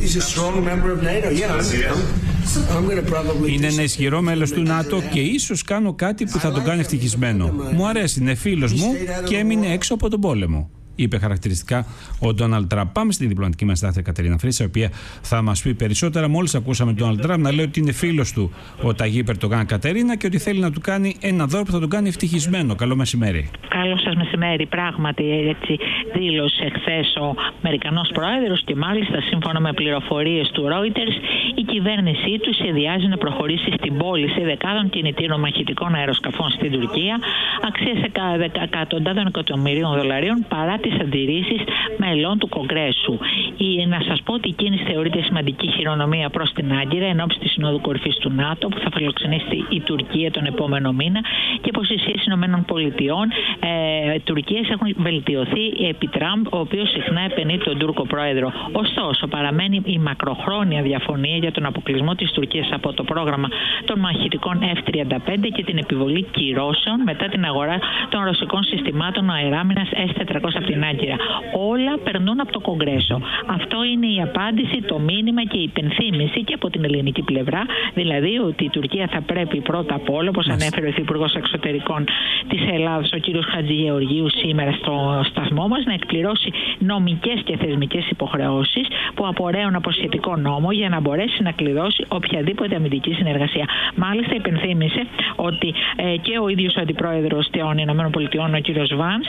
Είναι ένα ισχυρό μέλος του ΝΑΤΟ και ίσως κάνω κάτι που θα τον κάνει ευτυχισμένο. Μου αρέσει, είναι φίλος μου και έμεινε έξω από τον πόλεμο, είπε χαρακτηριστικά ο Ντόναλντ Τραμπ. Πάμε στην διπλωματική μας στάθμη Κατερίνα Φρύσα, η οποία θα μας πει περισσότερα. Μόλις ακούσαμε τον Ντόναλντ Τραμπ να λέει ότι είναι φίλος του ο Ταγίπ Ερντογάν, Κατερίνα, και ότι θέλει να του κάνει ένα δώρο που θα τον κάνει ευτυχισμένο. Καλό μεσημέρι. Καλό σας μεσημέρι. Πράγματι, έτσι δήλωσε χθες ο Αμερικανός πρόεδρος και μάλιστα σύμφωνα με πληροφορίες του Reuters, η κυβέρνησή του σχεδιάζει να προχωρήσει στην πώληση δεκάδων κινητήρων μαχητικών αεροσκαφών στην Τουρκία, αξίας εκατοντάδων εκατομμυρίων δολαρίων, παρά τις αντιρρήσεις μελών του Κογκρέσου. Να σας πω ότι η κίνηση θεωρείται σημαντική χειρονομία προς την Άγκυρα εν ώψη της Συνόδου Κορυφής του ΝΑΤΟ που θα φιλοξενήσει η Τουρκία τον επόμενο μήνα, και πως οι σχέσεις ΗΠΑ Τουρκίας έχουν βελτιωθεί επί Τραμπ, ο οποίος συχνά επενεί τον Τούρκο πρόεδρο. Ωστόσο, παραμένει η μακροχρόνια διαφωνία για τον αποκλεισμό της Τουρκίας από το πρόγραμμα των μαχητικών F-35 και την επιβολή κυρώσεων μετά την αγορά των ρωσικών συστημάτων αεράμινας S-400 από την Άγκυρα. Όλα περνούν από το Κογκρέσο. Αυτό είναι η απάντηση, το μήνυμα και η υπενθύμηση και από την ελληνική πλευρά, δηλαδή ότι η Τουρκία θα πρέπει πρώτα απ' όλα, όπως ανέφερε ο Υπουργός Εξωτερικών της Ελλάδας, ο κ. Χατζηγεωργίου, σήμερα στο σταθμό μας, να εκπληρώσει νομικές και θεσμικές υποχρεώσεις που απορρέουν από σχετικό νόμο για να μπορέσει να κλειδώσει οποιαδήποτε αμυντική συνεργασία. Μάλιστα, υπενθύμησε ότι και ο ίδιος ο αντιπρόεδρος των ΗΠΑ, ο κ. Βάνς,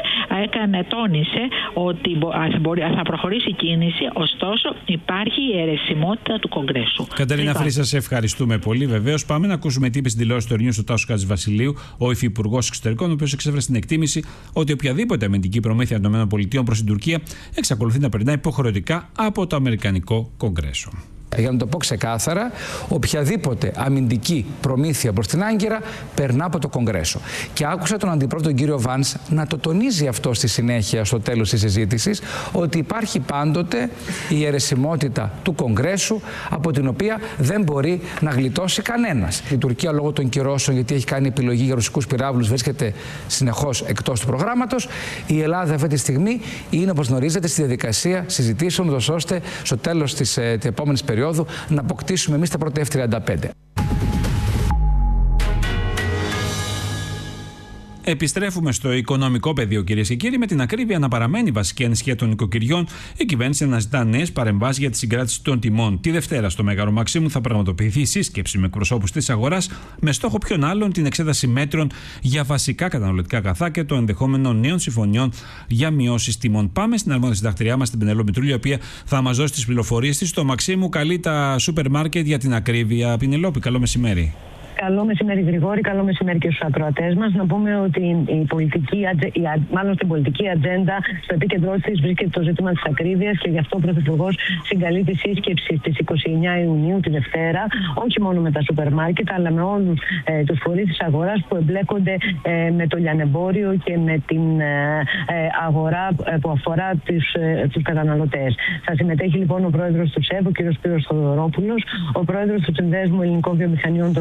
τόνισε ότι θα προχωρήσει η κίνηση, ωστόσο υπάρχει η αιρεσιμότητα του Κογκρέσου. Κατερίνα Φρύσα, σε ευχαριστούμε πολύ. Βεβαίως, πάμε να ακούσουμε τι είπε στην τηλεόραση του News ο Τάσος Χατζηβασιλείου, ο υφυπουργός Εξωτερικών, ο οποίος εξέφρασε την εκτίμηση ότι οποιαδήποτε αμυντική προμήθεια των ΗΠΑ προς την Τουρκία εξακολουθεί να περνάει υποχρεωτικά από το Αμερικανικό Κογκρέσο. Για να το πω ξεκάθαρα, οποιαδήποτε αμυντική προμήθεια προς την Άγκυρα περνά από το Κογκρέσο. Και άκουσα τον αντιπρόεδρο τον κύριο Βάνς να το τονίζει αυτό στη συνέχεια, στο τέλος της συζήτησης, ότι υπάρχει πάντοτε η αιρεσιμότητα του Κογκρέσου, από την οποία δεν μπορεί να γλιτώσει κανένας. Η Τουρκία, λόγω των κυρώσεων, γιατί έχει κάνει επιλογή για ρωσικούς πυράβλους, βρίσκεται συνεχώς εκτός του προγράμματος. Η Ελλάδα αυτή τη στιγμή είναι, όπως γνωρίζετε, στη διαδικασία συζητήσεων, ώστε στο τέλος της επόμενης περίοδου να αποκτήσουμε εμείς τα πρώτα F-35. Επιστρέφουμε στο οικονομικό πεδίο, κυρίες και κύριοι. Με την ακρίβεια να παραμένει βασική ανησυχία των νοικοκυριών, η κυβέρνηση αναζητά νέες παρεμβάσεις για τη συγκράτηση των τιμών. Τη Δευτέρα, στο Μέγαρο Μαξίμου, θα πραγματοποιηθεί σύσκεψη με εκπροσώπους της αγοράς, με στόχο ποιον άλλον την εξέταση μέτρων για βασικά καταναλωτικά αγαθά και το ενδεχόμενο νέων συμφωνιών για μειώσεις τιμών. Πάμε στην αρμόδια συντακτηριά μας, την Πενελό Μητρούλη, η οποία θα μας δώσει τις πληροφορίες της. Στο Μαξίμου καλεί τα σούπερ μάρκετ για την ακρίβεια. Πινελόπη, καλό μεσημέρι. Καλό μεσημέρι, Γρηγόρη. Καλό μεσημέρι και στους ακροατές μας. Να πούμε ότι στην πολιτική ατζέντα, στο επίκεντρό της βρίσκεται το ζήτημα της ακρίβειας και γι' αυτό ο Πρωθυπουργός συγκαλεί τη σύσκεψη στις 29 Ιουνίου, τη Δευτέρα, όχι μόνο με τα σούπερ μάρκετ, αλλά με όλους τους φορείς της αγοράς που εμπλέκονται με το λιανεμπόριο και με την αγορά που αφορά τους καταναλωτές. Θα συμμετέχει λοιπόν ο πρόεδρος του ΣΕΒ, ο κ. Σπύρος Θοδωρόπουλος, ο πρόεδρος του Συνδέσμου Ελληνικών Βιομηχανιών Τροφίμων,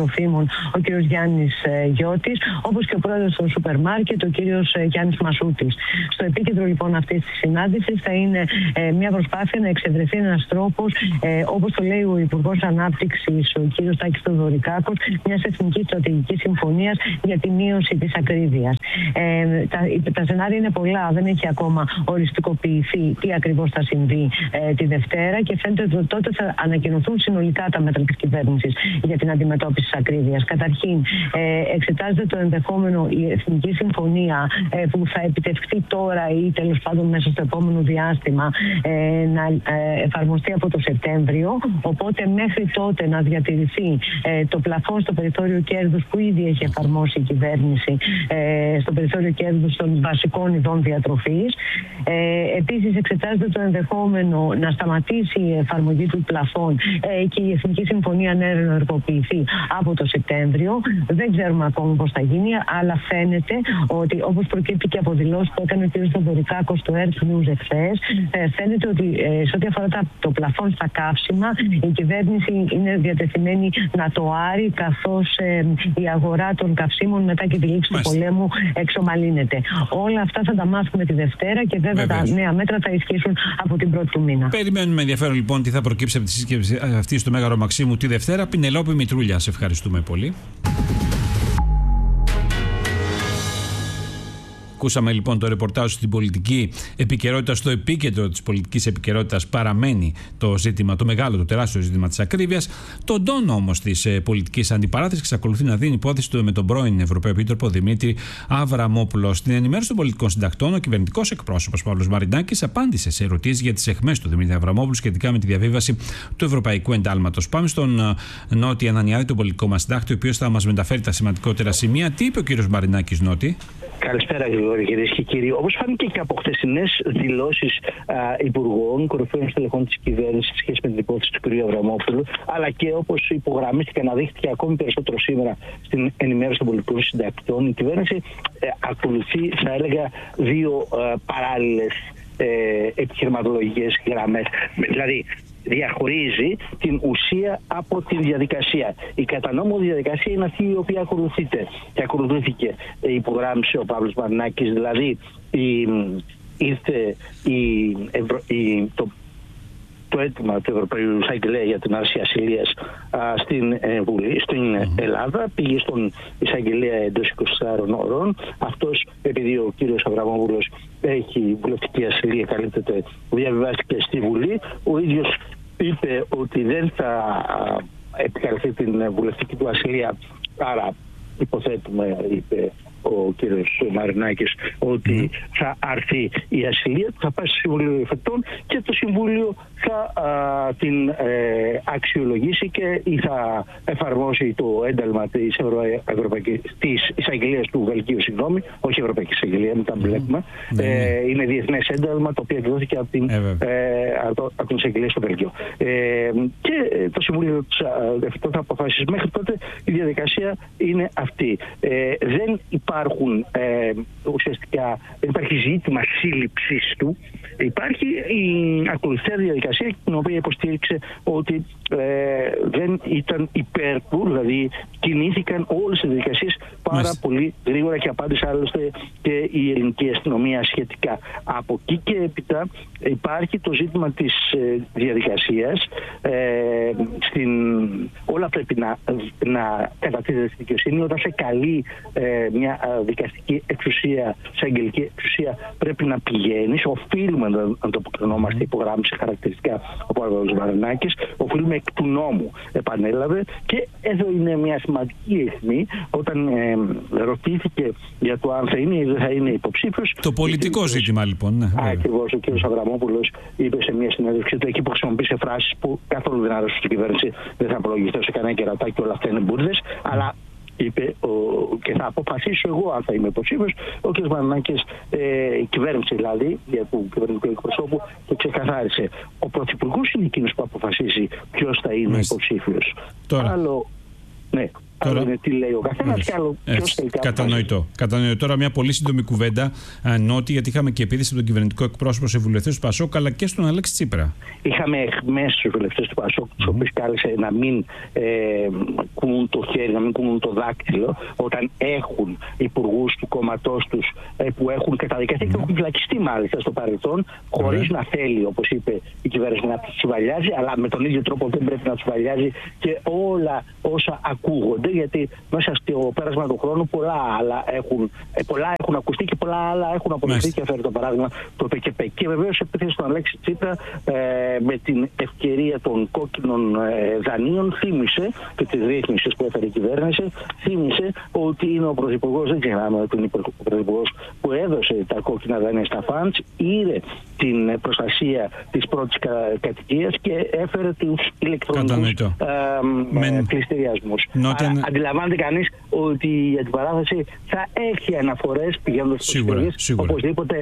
ο κ. Γιάννης Γιώτης, όπως και ο πρόεδρος του σούπερ μάρκετ, ο κ. Γιάννης Μασούτης. Στο επίκεντρο λοιπόν αυτής της συνάντησης θα είναι μια προσπάθεια να εξευρεθεί ένας τρόπος, όπως το λέει ο Υπουργός Ανάπτυξης, ο κ. Τάκης Θεοδωρικάκος, μιας εθνικής στρατηγικής συμφωνίας για τη μείωση της ακρίβειας. Τα σενάρια είναι πολλά, δεν έχει ακόμα οριστικοποιηθεί τι ακριβώς θα συμβεί τη Δευτέρα και φαίνεται ότι τότε θα ανακοινωθούν συνολικά τα μέτρα της κυβέρνησης για την αντιμετώπιση της ακρίβειας. Καταρχήν, εξετάζεται το ενδεχόμενο η εθνική συμφωνία που θα επιτευχθεί τώρα ή τέλος πάντων μέσα στο επόμενο διάστημα να εφαρμοστεί από το Σεπτέμβριο. Οπότε μέχρι τότε να διατηρηθεί το πλαφόν στο περιθώριο κέρδους που ήδη έχει εφαρμόσει η κυβέρνηση στο περιθώριο κέρδους των βασικών ειδών διατροφής. Επίσης εξετάζεται το ενδεχόμενο να σταματήσει η εφαρμογή του πλαφόν και η Εθνική Συμφωνία να ενεργοποιηθεί από το Σεπτέμβριο. Δεν ξέρουμε ακόμα πώς θα γίνει, αλλά φαίνεται ότι, όπως προκύπτει και από δηλώσεις που έκανε ο κ. Θεοδωρικάκος στο Earth News εχθές, φαίνεται ότι σε ό,τι αφορά το πλαφόν στα καύσιμα, η κυβέρνηση είναι διατεθειμένη να το άρει, καθώς η αγορά των καυσίμων μετά και τη λήξη του πολέμου εξομαλύνεται. Όλα αυτά θα τα μάθουμε τη Δευτέρα και βέβαια τα νέα μέτρα θα ισχύσουν από την 1η του μήνα. Περιμένουμε με ενδιαφέρον λοιπόν τι θα προκύψει από τη σύσκεψη αυτή στο Μέγαρο Μαξίμου τη Δευτέρα. Πινελόπη Μητρούλια, σε ευχαριστούμε πολύ. Ακούσαμε λοιπόν το ρεπορτάζ στην πολιτική επικαιρότητα. Στο επίκεντρο της πολιτικής επικαιρότητας παραμένει το ζήτημα, το μεγάλο, το τεράστιο ζήτημα της ακρίβειας. Τον τόνο όμως της πολιτικής αντιπαράθεσης εξακολουθεί να δίνει υπόθεση του με τον πρώην Ευρωπαίο Επίτροπο Δημήτρη Αβραμόπουλο. Στην ενημέρωση των πολιτικών συντακτών, ο κυβερνητικός εκπρόσωπος Παύλος Μαρινάκης απάντησε σε ερωτήσεις για τις αιχμές του Δημήτρη Αβραμόπουλου σχετικά με τη διαβίβαση του Ευρωπαϊκού Εντάλματος. Πάμε στον Νότι Ανανιάδη, τον πολιτικό μας συντάκτη, ο οποίος θα μας μεταφέρει τα σημαντικότερα σημεία. Τι είπε ο κύριος Μαρινάκης, Νότι? Καλησπέρα, κυρίες και κύριοι. Όπως φάνηκε και από χθεσινές δηλώσεις υπουργών, κορυφαίων στελεχών της κυβέρνησης σε σχέση με την υπόθεση του κ. Αβραμόπουλου, αλλά και όπως υπογραμμίστηκε, αναδείχθηκε ακόμη περισσότερο σήμερα στην ενημέρωση των πολιτικών συντακτών, η κυβέρνηση ακολουθεί, θα έλεγα, δύο παράλληλες επιχειρηματολογικές γραμμές. Δηλαδή, διαχωρίζει την ουσία από τη διαδικασία. Η κατά-νόμο διαδικασία είναι αυτή η οποία ακολουθείται και ακολουθήθηκε, υπογράμμισε ο Παύλος Μαρινάκης, δηλαδή ήρθε το αίτημα του Ευρωπαϊκού Εισαγγελέα για την άρση ασυλίας στην Βουλή, στην Ελλάδα, πήγε στον Εισαγγελέα εντός 24 ώρων. Αυτός, επειδή ο κύριος Αβραμόπουλος έχει βουλευτική ασυλία, καλύπτεται, διαβιβάστηκε στη Βουλή. Ο ίδιος είπε ότι δεν θα επικαλεστεί την βουλευτική του ασυλία, άρα υποθέτουμε, είπε ο κύριος Μαρινάκης, ότι θα άρθει η ασυλία του, θα πάει στο Συμβούλιο Εφετών και το Συμβούλιο θα την αξιολογήσει και ή θα εφαρμόσει το ένταλμα της εισαγγελίας του Βελγίου, συγγνώμη, όχι Ευρωπαϊκή Εισαγγελία, μην τα μπλέκουμε. Είναι διεθνές ένταλμα το οποίο εκδόθηκε από την εισαγγελία στο Βέλγιο. Και το Συμβούλιο Εφετών θα αποφασίσει. Μέχρι τότε η διαδικασία είναι αυτή. Δεν υπάρχουν ουσιαστικά, δεν υπάρχει ζήτημα σύλληψης του. Υπάρχει η ακολουθία διαδικασία, την οποία υποστήριξε ότι δεν ήταν υπέρ του, δηλαδή κινήθηκαν όλες οι διαδικασίες πάρα πολύ γρήγορα και απάντησε άλλωστε και η ελληνική αστυνομία σχετικά. Από εκεί και έπειτα υπάρχει το ζήτημα της διαδικασίας. Όλα πρέπει να κατατίθεται στη δικαιοσύνη. Όταν σε καλεί μια δικαστική εξουσία, σε αγγελική εξουσία, πρέπει να πηγαίνεις. Οφείλουμε να το αποκρινόμαστε, υπογράμμισε χαρακτηριστικά ο Παύλος Μαρινάκης. Οφείλουμε εκ του νόμου, επανέλαβε. Και εδώ είναι μια σημαντική αιχμή, όταν ρωτήθηκε για το αν θα είναι ή δεν θα είναι υποψήφιος. Το πολιτικό ζήτημα, λοιπόν. Ναι, ακριβώς. Ο κ. Αβραμόπουλος είπε σε μια συνέντευξη ότι εκεί που χρησιμοποίησε φράσεις που καθόλου δεν άρεσαν στην κυβέρνηση, δεν θα απολογιστώ σε κανένα κερατάκι, όλα αυτά είναι μπουρδες, αλλά είπε και θα αποφασίσω εγώ αν θα είμαι υποψήφιος. Ο κ. Μαρινάκης, η κυβέρνηση δηλαδή, για του κυβερνητικού εκπροσώπου, το ξεκαθάρισε. Ο Πρωθυπουργός είναι εκείνος που αποφασίζει ποιος θα είναι υποψήφιος. Τώρα. Ναι. Άλλο είναι τι λέει ο καθένας και άλλο ποιος θέλει. Κατανοητό. Τώρα μια πολύ σύντομη κουβέντα, Νότι, γιατί είχαμε και επίδειξη από τον κυβερνητικό εκπρόσωπο σε βουλευτές του Πασόκ, αλλά και στον Αλέξη Τσίπρα. Είχαμε εχμές στους βουλευτές του Πασόκ, τους οποίους κάλεσε να μην κουνούν το χέρι, να μην κουνούν το δάκτυλο, όταν έχουν υπουργούς του κόμματός τους που έχουν καταδικαστεί και έχουν φυλακιστεί μάλιστα στο παρελθόν, χωρίς να θέλει, όπως είπε η κυβέρνηση, να τους βαλιάζει, αλλά με τον ίδιο τρόπο δεν πρέπει να τους βαλιάζει και όλα όσα ακούγονται, γιατί μέσα στο πέρασμα του χρόνου πολλά έχουν ακουστεί και πολλά άλλα έχουν αποδειχθεί, και φέρει το παράδειγμα το ΠΚΠ. Και βεβαίως επίθεση στον Αλέξη Τσίπρα με την ευκαιρία των κόκκινων δανείων θύμισε, και τις ρύθμισες που έφερε η κυβέρνηση, θύμισε ότι είναι ο Πρωθυπουργός, δεν ξεχνάμε ότι είναι ο Πρωθυπουργός που έδωσε τα κόκκινα δάνεια στα φαντς, είδε την προστασία της πρώτης κατοικίας και έφερε τους ηλεκτρονικούς πληστηριασμούς. Αντιλαμβάνεται κανείς ότι η αντιπαράθεση θα έχει αναφορές πηγαίνοντας στους πολίτες, οπωσδήποτε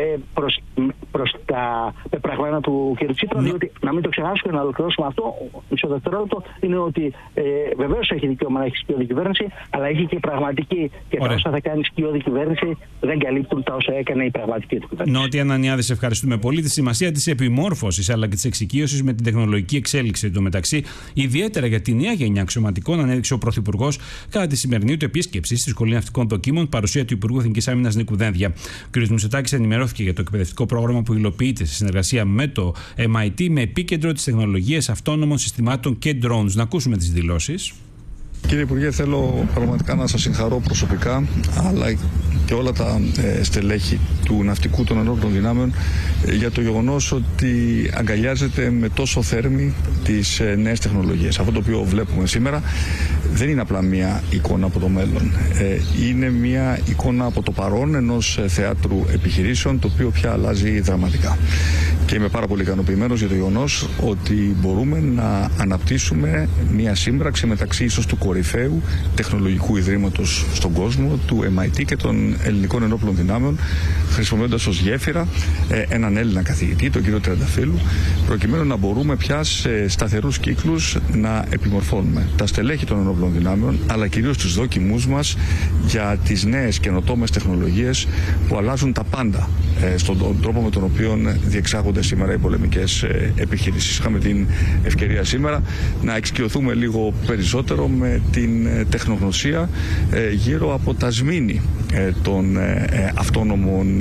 προς τα πεπραγμένα του κ. Τσίπρα, διότι να μην το ξεχάσουμε, να ολοκληρώσουμε αυτό, μισό δευτερόλεπτο, είναι ότι βεβαίως έχει δικαίωμα να έχει σκιώδη κυβέρνηση, αλλά έχει και πραγματική, και τα όσα θα κάνει σκιώδη κυβέρνηση δεν καλύπτουν τα όσα έκανε η πραγματική του κυβέρνηση. Νότι Ανανιάδη, σε ευχαριστούμε πολύ. Τη σημασία της επιμόρφωσης αλλά και της εξοικείωσης με την τεχνολογική εξέλιξη εντωμεταξύ, ιδιαίτερα για τη νέα γενιά αξιωματικών, ανέδειξε ο Πρωθυπουργός κατά τη σημερινή του επίσκεψη στη Σχολή Ναυτικών Δοκίμων, παρουσία του Υπουργού Εθνικής Άμυνας Νίκου Δένδια. Ο κ. Μητσοτάκης ενημερώθηκε για το εκπαιδευτικό πρόγραμμα που υλοποιείται σε συνεργασία με το MIT, με επίκεντρο τις τεχνολογίες αυτόνομων συστημάτων και drones. Να ακούσουμε τις δηλώσεις. Κύριε Υπουργέ, θέλω πραγματικά να σας συγχαρώ προσωπικά, αλλά και όλα τα στελέχη του ναυτικού των ενόπλων δυνάμεων για το γεγονός ότι αγκαλιάζεται με τόσο θέρμη τις νέες τεχνολογίες. Αυτό το οποίο βλέπουμε σήμερα δεν είναι απλά μια εικόνα από το μέλλον. Είναι μια εικόνα από το παρόν ενός θεάτρου επιχειρήσεων, το οποίο πια αλλάζει δραματικά. Και είμαι πάρα πολύ ικανοποιημένος για το γεγονός ότι μπορούμε να αναπτύσσουμε μια σύμπραξη μεταξύ ίσως του κορυφαίου τεχνολογικού ιδρύματος στον κόσμο, του MIT και των ελληνικών ενόπλων δυνάμεων, χρησιμοποιώντας ως γέφυρα έναν Έλληνα καθηγητή, τον κύριο Τριανταφύλου, προκειμένου να μπορούμε πια σε σταθερούς κύκλους να επιμορφώνουμε τα στελέχη των ενόπλων δυνάμεων, αλλά κυρίως τους δόκιμούς μας για τις νέες καινοτόμες τεχνολογίες που αλλάζουν τα πάντα στον τρόπο με τον οποίο διεξάγονται σήμερα οι πολεμικές επιχειρήσεις. Είχαμε την ευκαιρία σήμερα να εξοικειωθούμε λίγο περισσότερο με την τεχνογνωσία γύρω από τα σμήνη των αυτόνομων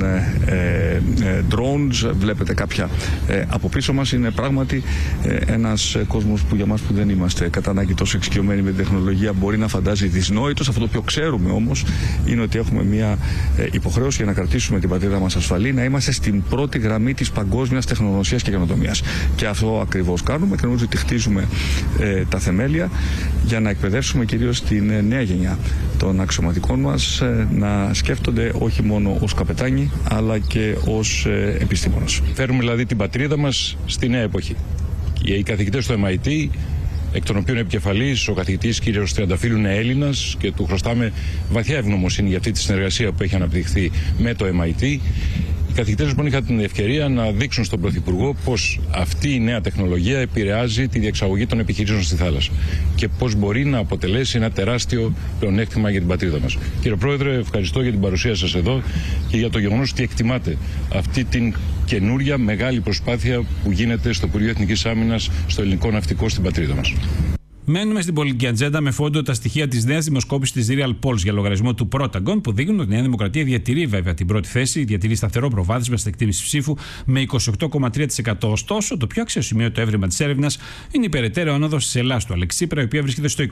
drones. Βλέπετε κάποια από πίσω μας. Είναι πράγματι ένας κόσμος που για μας που δεν είμαστε κατά ανάγκη τόσο εξοικειωμένοι με την τεχνολογία μπορεί να φαντάζει δυσνόητος. Αυτό το οποίο ξέρουμε όμως είναι ότι έχουμε μια υποχρέωση για να κρατήσουμε την πατρίδα μας ασφαλή, να είμαστε στην πρώτη γραμμή της παγκόσμιας τεχνογνωσίας και καινοτομίας. Και αυτό ακριβώς κάνουμε και νομίζω ότι χτίζουμε τα θεμέλια για να εκπαιδεύσουμε κυρίως την νέα γενιά των αξιωματικών μας να σκέφτονται όχι μόνο ως καπετάνοι αλλά και ως επιστήμονες. Φέρουμε δηλαδή την πατρίδα μας στη νέα εποχή. Οι καθηγητές του MIT, εκ των οποίων επικεφαλής ο καθηγητής κ. Τριανταφύλου είναι Έλληνας και του χρωστάμε βαθιά ευγνωμοσύνη για αυτή τη συνεργασία που έχει αναπτυχθεί με το MIT. Οι καθηγητές λοιπόν είχαν την ευκαιρία να δείξουν στον Πρωθυπουργό πώς αυτή η νέα τεχνολογία επηρεάζει τη διεξαγωγή των επιχειρήσεων στη θάλασσα και πώς μπορεί να αποτελέσει ένα τεράστιο πλεονέκτημα για την πατρίδα μας. Κύριε Πρόεδρε, ευχαριστώ για την παρουσία σας εδώ και για το γεγονός ότι εκτιμάτε αυτή την καινούρια μεγάλη προσπάθεια που γίνεται στο Υπουργείο Εθνικής Άμυνας, στο ελληνικό ναυτικό στην πατρίδα μας. Μένουμε στην πολιτική ατζέντα με φόντο τα στοιχεία της νέας δημοσκόπησης της Real Polls για λογαριασμό του Protagon, που δείχνουν ότι η Νέα Δημοκρατία διατηρεί βέβαια την πρώτη θέση, διατηρεί σταθερό προβάδισμα στην εκτίμηση ψήφου με 28,3%. Ωστόσο, το πιο αξιοσημείωτο έβριμα της έρευνας είναι η περαιτέρω άνοδος της Ελλάδας του Αλέξη Τσίπρα, η οποία βρίσκεται στο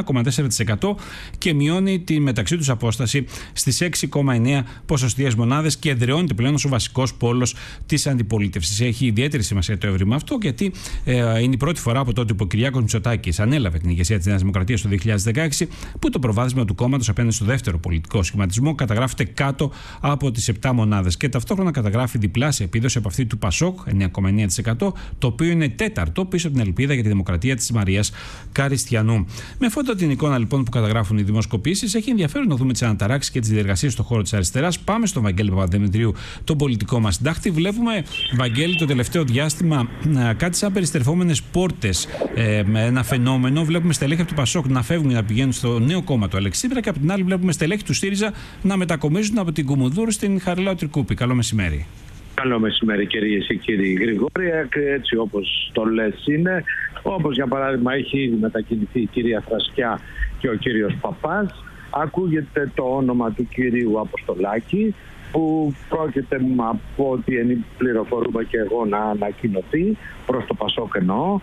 21,4% και μειώνει τη μεταξύ τους απόσταση στις 6,9 ποσοστιαίες μονάδες και εδραιώνεται πλέον ως ο βασικός πόλος της αντιπολίτευσης. Έχει ιδιαίτερη σημασία το έβριμα αυτό, γιατί είναι η πρώτη φορά από τότε που ο Κυριάκος Μητσοτάκης ανέλαβε την ηγεσία της Νέας Δημοκρατίας το 2016, που το προβάδισμα του κόμματος απέναντι στο δεύτερο πολιτικό σχηματισμό καταγράφεται κάτω από τις 7 μονάδες και ταυτόχρονα καταγράφει διπλάσια επίδοση από αυτή του Πασόκ, 9,9%, το οποίο είναι τέταρτο πίσω από την ελπίδα για τη δημοκρατία της Μαρίας Καριστιανού. Με φόντο την εικόνα λοιπόν που καταγράφουν οι δημοσκοπήσεις, έχει ενδιαφέρον να δούμε τις αναταράξεις και τις διεργασίες στον χώρο της αριστεράς. Πάμε στον Βαγγέλη Παπαδημητρίου, τον πολιτικό μας συντάκτη. Βλέπουμε, Βαγγέλη, το τελευταίο διάστημα κάτι σαν περιστρεφόμενες πόρτες, ένα φαινόμενο ενώ βλέπουμε στελέχη από το Πασόκ να φεύγουν και να πηγαίνουν στο νέο κόμμα του Αλέξη Τσίπρα, και από την άλλη βλέπουμε στελέχη του ΣΥΡΙΖΑ να μετακομίζουν από την Κουμουνδούρου στην Χαριλάου Τρικούπη. Καλό μεσημέρι. Καλό μεσημέρι, κυρίες και κύριοι. Γρηγόρη, έτσι όπως το λες είναι. Όπως για παράδειγμα έχει ήδη μετακινηθεί η κυρία Θρασκιά και ο κύριος Παπάς. Ακούγεται το όνομα του κυρίου Αποστολάκη, που πρόκειται από ό,τι πληροφορούμε και εγώ να ανακοινωθεί προς το Πασόκ εννοώ.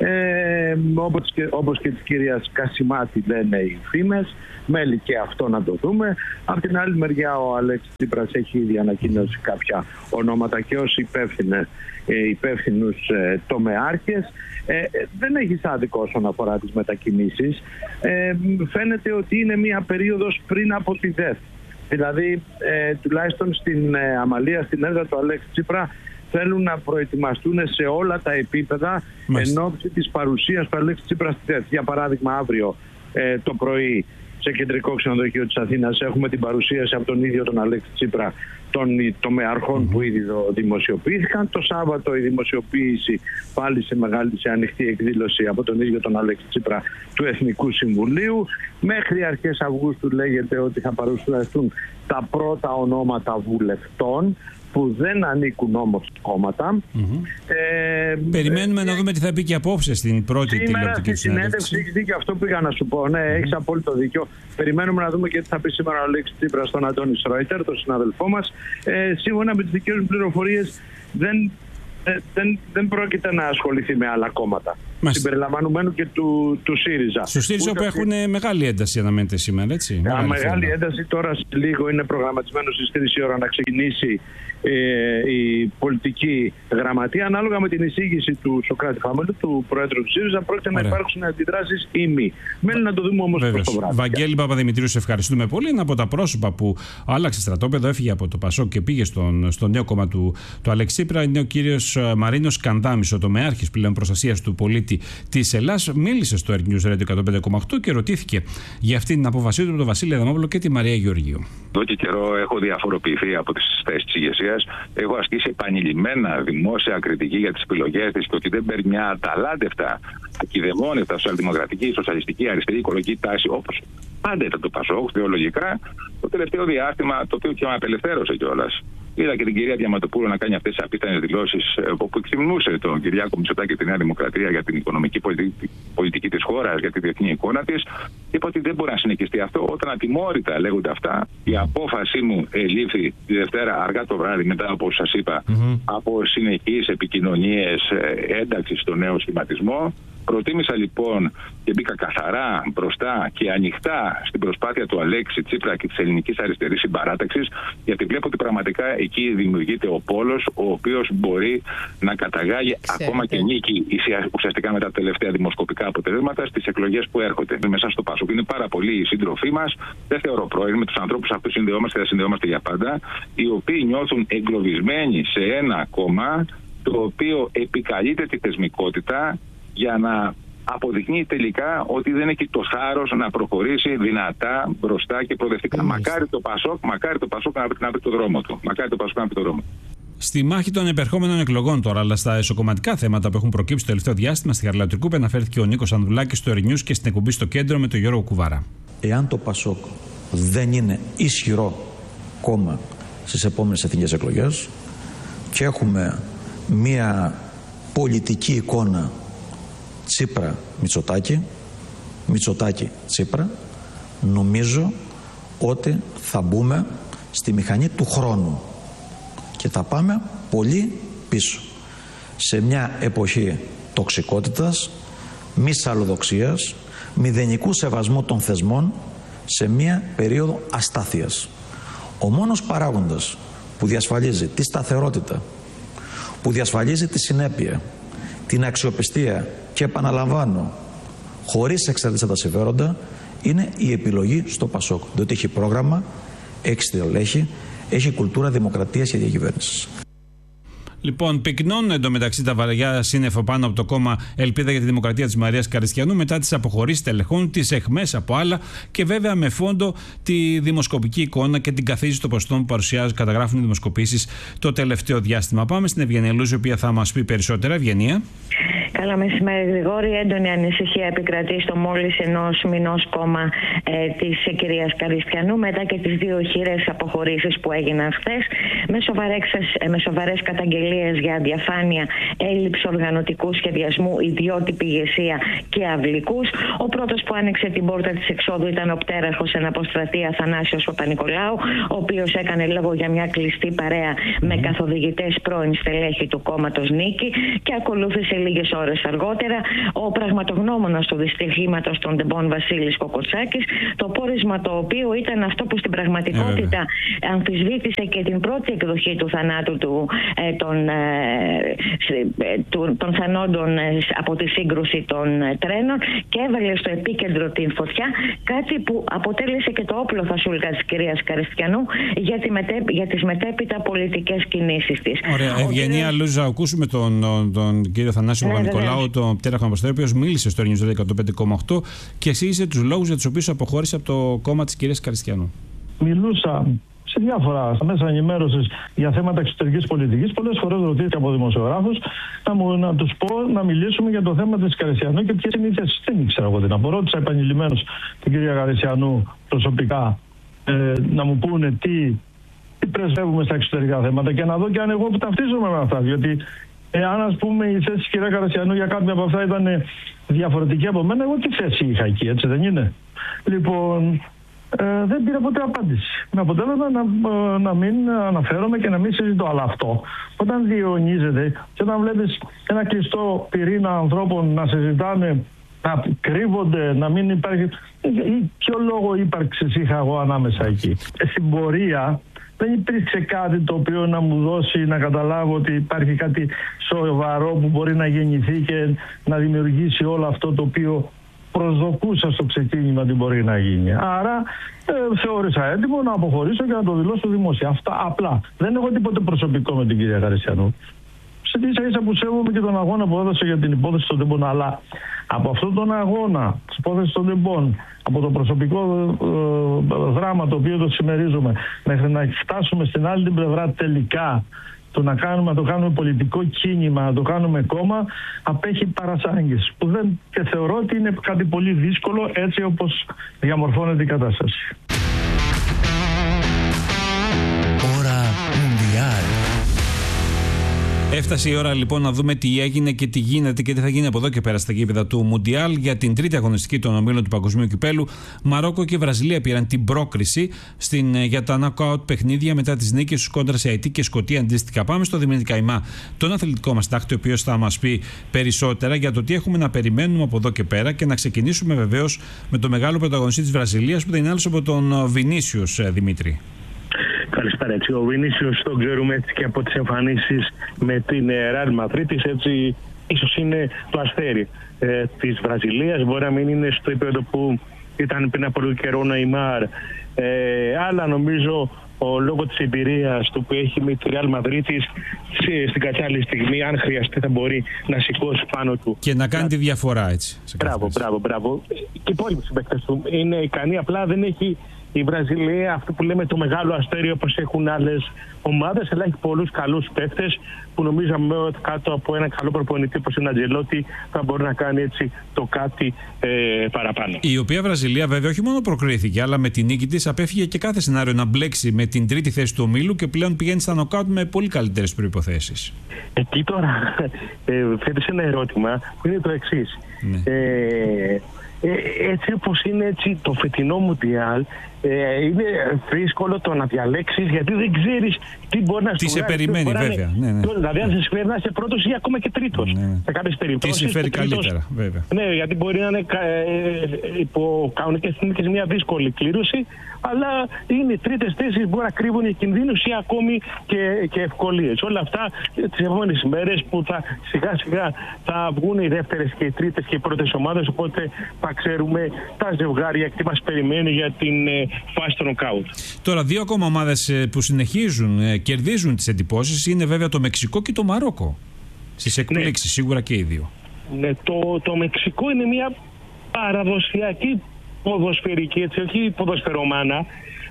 Όπως και της κυρίας Κασιμάτη λένε οι φήμες, μέλη και αυτό να το δούμε. Από την άλλη μεριά ο Αλέξης Τσίπρας έχει ήδη ανακοινώσει κάποια ονόματα και ως υπεύθυνους τομεάρχες. Δεν έχει άδικο όσον αφορά τις μετακινήσεις. Φαίνεται ότι είναι μια περίοδος πριν από τη ΔΕΘ. Δηλαδή, τουλάχιστον στην Αμαλία, στην έδρα του Αλέξη Τσίπρα, θέλουν να προετοιμαστούν σε όλα τα επίπεδα εν ώψη της παρουσίας του Αλέξη Τσίπρα στη ΔΕΘ. Για παράδειγμα, αύριο το πρωί σε κεντρικό ξενοδοχείο της Αθήνας έχουμε την παρουσίαση από τον ίδιο τον Αλέξη Τσίπρα των τομεαρχών που ήδη δημοσιοποιήθηκαν. Το Σάββατο η δημοσιοποίηση πάλι σε ανοιχτή εκδήλωση από τον ίδιο τον Αλέξη Τσίπρα του Εθνικού Συμβουλίου. Μέχρι αρχές Αυγούστου λέγεται ότι θα παρουσιαστούν τα πρώτα ονόματα βουλευτών που δεν ανήκουν όμως στα κόμματα. Περιμένουμε να δούμε τι θα πει και απόψε στην πρώτη τηλεοπτική συνέντευξη. Έχεις δίκιο, αυτό πήγα να σου πω. Ναι, έχεις απόλυτο δίκιο. Περιμένουμε να δούμε και τι θα πει σήμερα ο Αλέξης Τσίπρας στον Αντώνη Σρόιτερ, τον συναδελφό μας. Σύμφωνα με τις δικές μου πληροφορίες, δεν πρόκειται να ασχοληθεί με άλλα κόμματα. Συμπεριλαμβανομένου και του ΣΥΡΙΖΑ. Του ΣΥΡΙΖΑ που έχουν μεγάλη ένταση αναμένεται σήμερα, έτσι. Μεγάλη ένταση. Τώρα σε λίγο είναι προγραμματισμένο στις 3 η ώρα να ξεκινήσει η πολιτική γραμματεία. Ανάλογα με την εισήγηση του Σωκράτη Χαμέλου, του Προέδρου του ΣΥΡΙΖΑ, πρόκειται να υπάρξουν αντιδράσεις ή μη. Μένει να το δούμε όμως προς το βράδυ. Βαγγέλη Παπαδημητρίου, σε ευχαριστούμε πολύ. Είναι από τα πρόσωπα που άλλαξε στρατόπεδο, έφυγε από το Πασόκ και πήγε στο νέο κόμμα του Αλέξη Τσίπρα. Είναι ο κύριος Μαρίνος Κανδάμης, ο τομεάρχης πλέον προστασίας του πολίτη της Ελλάδας. Μίλησε στο Earth News Radio 105,8 και ρωτήθηκε για αυτή την απόφασή του από τον Βασίλη Αδαμόπουλο και τη Μαρία Γεωργίου. Εδώ και καιρό έχω διαφοροποιηθεί από τις θέσεις της ηγεσίας. Έχω ασκήσει επανειλημμένα δημόσια κριτική για τις επιλογές της και ότι δεν παίρνει μια αταλάντευτα, ακιδεμόνευτα σοσιαλδημοκρατική, σοσιαλιστική, αριστερή, οικολογική τάση όπως πάντα ήταν το Πασόκ, θεολογικά, το τελευταίο διάστημα, το οποίο και με απελευθέρωσε κιόλας. Είδα και την κυρία Διαματοπούλου να κάνει αυτές τις απίθανες δηλώσεις, όπου εκτιμούσε τον Κυριάκο Μητσοτάκη και τη Νέα Δημοκρατία για την οικονομική πολιτική της χώρας, για τη διεθνή εικόνα της. Είπα ότι δεν μπορεί να συνεχιστεί αυτό. Όταν ατιμόρυτα λέγονται αυτά, η απόφασή μου ελήφθη τη Δευτέρα αργά το βράδυ, μετά από όσο σας είπα, από συνεχείς επικοινωνίες ένταξης στο νέο σχηματισμό. Προτίμησα λοιπόν και μπήκα καθαρά μπροστά και ανοιχτά στην προσπάθεια του Αλέξη Τσίπρα και της ελληνικής αριστερής συμπαράταξης, γιατί βλέπω ότι πραγματικά εκεί δημιουργείται ο πόλος ο οποίος μπορεί να καταγάγει ακόμα και νίκη ουσιαστικά με τα τελευταία δημοσκοπικά αποτελέσματα στις εκλογές που έρχονται. Μέσα στο Πασόκ είναι πάρα πολλοί οι σύντροφοί μας, δεν θεωρώ πρόεδροι, με τους ανθρώπους αυτούς συνδεόμαστε, θα συνδεόμαστε για πάντα, οι οποίοι νιώθουν εγκλωβισμένοι σε ένα κόμμα το οποίο επικαλείται τη θεσμικότητα για να αποδεικνύει τελικά ότι δεν έχει το θάρρος να προχωρήσει δυνατά μπροστά και προοδευτικά. Μακάρι το Πασόκ να βρει το δρόμο του. Στη μάχη των επερχόμενων εκλογών τώρα, αλλά στα εσωκομματικά θέματα που έχουν προκύψει το τελευταίο διάστημα, στη Χαριλάου Τρικούπη αναφέρθηκε ο Νίκος Ανδουλάκης στο Earth News και στην εκπομπή στο Κέντρο με τον Γιώργο Κουβάρα. Εάν το Πασόκ δεν είναι ισχυρό κόμμα στις επόμενες εθνικές εκλογές και έχουμε μία πολιτική εικόνα Τσίπρα-Μητσοτάκη, Μητσοτάκη-Τσίπρα, νομίζω ότι θα μπούμε στη μηχανή του χρόνου και θα πάμε πολύ πίσω σε μια εποχή τοξικότητας, μη αλλοδοξίας, μηδενικού σεβασμού των θεσμών, σε μια περίοδο αστάθειας. Ο μόνος παράγοντας που διασφαλίζει τη σταθερότητα, που διασφαλίζει τη συνέπεια, την αξιοπιστία και επαναλαμβάνω, χωρίς εξαρτησία τα συμφέροντα, είναι η επιλογή στο Πασόκ. Διότι έχει πρόγραμμα, έχει στελέχη, έχει κουλτούρα δημοκρατίας και διακυβέρνησης. Λοιπόν, πυκνώνουν εντωμεταξύ τα βαριά σύννεφα πάνω από το κόμμα Ελπίδα για τη Δημοκρατία της Μαρίας Καριστιανού μετά τις αποχωρήσεις τελεχών, τις εχμές από άλλα και βέβαια με φόντο τη δημοσκοπική εικόνα και την καθίζηση των ποσοστών που καταγράφουν οι δημοσκοπήσεις το τελευταίο διάστημα. Πάμε στην Ευγενία Λούζη, η οποία θα μας πει περισσότερα. Ευγενία. Καλά μεσημέρι, Γρηγόρη. Έντονη ανησυχία επικρατεί στο μόλις ενός μηνός κόμμα της κυρίας Καριστιανού μετά και τις 2 χειρές αποχωρήσεις που έγιναν χθες με σοβαρές καταγγελίες για αδιαφάνεια, έλλειψη οργανωτικού σχεδιασμού, ιδιότυπη ηγεσία και αυλικούς. Ο πρώτος που άνοιξε την πόρτα της εξόδου ήταν ο πτέραρχος εν αποστρατή Αθανάσιος Παπα-Νικολάου, ο οποίος έκανε λόγο για μια κλειστή παρέα με καθοδηγητές πρώην στελέχη του κόμματος Νίκη, και ακολούθησε λίγες ώρες αργότερα ο πραγματογνώμονας του δυστυχήματος των Ντεμπών Βασίλης Κοκοτσάκης, το πόρισμα το οποίο ήταν αυτό που στην πραγματικότητα αμφισβήτησε και την πρώτη εκδοχή του θανάτου των θανόντων από τη σύγκρουση των τρένων και έβαλε στο επίκεντρο την φωτιά, κάτι που αποτέλεσε και το όπλο φασούλκα της κυρίας Καριστιανού για τις μετέπειτα πολιτικές κινήσεις της. Ωραία. Ευγενία Λούζα, ακούσουμε τον κύριο Θανάσιο Παπα-Νικολάου, τον πτέραρχο Αποστολή, ο οποίος μίλησε στο News 105,8 και εσείς τους λόγους για τους οποίους αποχώρησε από το κόμμα της κυρίας Καριστιανού. Μιλούσα σε διάφορα μέσα ενημέρωσης για θέματα εξωτερικής πολιτικής. Πολλές φορές ρωτήθηκα από δημοσιογράφους να τους πω να μιλήσουμε για το θέμα της Καριστιανού και ποιες είναι οι θέσεις. Δεν ήξερα εγώ τι να πω. Ρώτησα επανειλημμένως την κυρία Καριστιανού προσωπικά να μου πούνε τι πρεσβεύουμε στα εξωτερικά θέματα και να δω και αν εγώ που ταυτίζομαι με αυτά. Διότι αν ας πούμε η θέση της κυρία Καριστιανού για κάποια από αυτά ήταν διαφορετική από μένα, εγώ τι θέση είχα εκεί, έτσι δεν είναι? Λοιπόν, δεν πήρα ποτέ απάντηση. Με αποτέλεσμα να μην αναφέρομαι και να μην συζητώ. Αλλά αυτό, όταν διαιωνίζεται και όταν βλέπεις ένα κλειστό πυρήνα ανθρώπων να συζητάνε, να κρύβονται, να μην υπάρχει. Ποιο λόγο ύπαρξης είχα εγώ ανάμεσα εκεί? Στην πορεία δεν υπήρξε κάτι το οποίο να μου δώσει να καταλάβω ότι υπάρχει κάτι σοβαρό που μπορεί να γεννηθεί και να δημιουργήσει όλο αυτό το οποίο προσδοκούσα στο ξεκίνημα ότι μπορεί να γίνει. Άρα θεώρησα έτοιμο να αποχωρήσω και να το δηλώσω δημόσια. Αυτά απλά. Δεν έχω τίποτε προσωπικό με την κυρία Καριστιανού. Σε ίσα που σέβομαι και τον αγώνα που έδωσε για την υπόθεση των Ντεμπών. Αλλά από αυτόν τον αγώνα της υπόθεσης των Ντεμπών, από το προσωπικό δράμα το οποίο το συμμερίζουμε, μέχρι να φτάσουμε στην άλλη την πλευρά τελικά, να το κάνουμε πολιτικό κίνημα, να το κάνουμε κόμμα, απέχει παρασάγγες. Που δεν, και θεωρώ ότι είναι κάτι πολύ δύσκολο έτσι όπως διαμορφώνεται η κατάσταση. Ώρα Μουντιάλ. Έφτασε η ώρα λοιπόν να δούμε τι έγινε και τι γίνεται και τι θα γίνει από εδώ και πέρα στα γήπεδα του Μουντιάλ για την τρίτη αγωνιστική των ομίλων του Παγκοσμίου Κυπέλου. Μαρόκο και Βραζιλία πήραν την πρόκριση για τα knockout παιχνίδια μετά τις νίκες τους κόντρα σε Αιτή και Σκωτία αντίστοιχα. Πάμε στο Δημήτρη Καϊμά, τον αθλητικό μας τάκτη, ο οποίος θα μας πει περισσότερα για το τι έχουμε να περιμένουμε από εδώ και πέρα και να ξεκινήσουμε βεβαίως με το μεγάλο πρωταγωνιστή της Βραζιλίας που δεν είναι άλλος από τον Βινίσιους, Δημήτρη. Καλησπέρα. Έτσι. Ο Βινίσιος τον ξέρουμε έτσι και από τις εμφανίσεις με την Ρεάλ Μαδρίτης, έτσι ίσως είναι το αστέρι της Βραζιλίας. Μπορεί να μην είναι στο επίπεδο που ήταν πριν από λίγο καιρό ο Νεϊμάρ, αλλά νομίζω λόγω της εμπειρίας του που έχει με τη Ρεάλ Μαδρίτης στην κατάλληλη στιγμή, αν χρειαστεί, θα μπορεί να σηκώσει πάνω του. Και να κάνει τη διαφορά, έτσι. Μπράβο. Και οι υπόλοιποι συμπαίκτες του είναι ικανοί, απλά δεν έχει η Βραζιλία αυτό που λέμε το μεγάλο αστέρι όπως έχουν άλλες ομάδες, αλλά έχει πολλούς καλούς παίκτες που νομίζαμε ότι κάτω από έναν καλό προπονητή όπως είναι Αντζελότη θα μπορεί να κάνει έτσι το κάτι παραπάνω. Η οποία Βραζιλία βέβαια όχι μόνο προκρίθηκε, αλλά με την νίκη της απέφυγε και κάθε σενάριο να μπλέξει με την τρίτη θέση του ομίλου και πλέον πηγαίνει στα νοκάουτ με πολύ καλύτερες προϋποθέσεις. Εκεί τώρα θέτεις ένα ερώτημα που είναι το εξής. Ναι. Έτσι όπως είναι έτσι το φετινό Μουντιάλ, είναι δύσκολο το να διαλέξεις γιατί δεν ξέρεις τι μπορεί να σου βγάλει. Τι σε περιμένει βέβαια. Δηλαδή αν σε φέρει να είσαι πρώτος ή ακόμα και τρίτος. Σε κάποιες περιπτώσεις. Τι σε φέρει καλύτερα βέβαια. Ναι, γιατί μπορεί να είναι υπό κανονικές συνθήκες μια δύσκολη κλήρωση, αλλά είναι τρίτες θέσεις που μπορεί να κρύβουν οι κινδύνους ή ακόμη και ευκολίες. Όλα αυτά τις επόμενες ημέρες που σιγά σιγά θα βγουν οι δεύτερες και οι τρίτες και οι πρώτες ομάδες, οπότε θα ξέρουμε τα ζευγάρια και τι μας περιμένει για την φάση των νοκάουτ. Τώρα, δύο ακόμα ομάδες που συνεχίζουν, κερδίζουν τις εντυπώσεις είναι βέβαια το Μεξικό και το Μαρόκο. Στις εκπλήξεις, σίγουρα και οι δύο. Ναι, το Μεξικό είναι μια παραδοσιακή ποδοσφαιρική, έτσι, όχι ποδοσφαιρομάνα,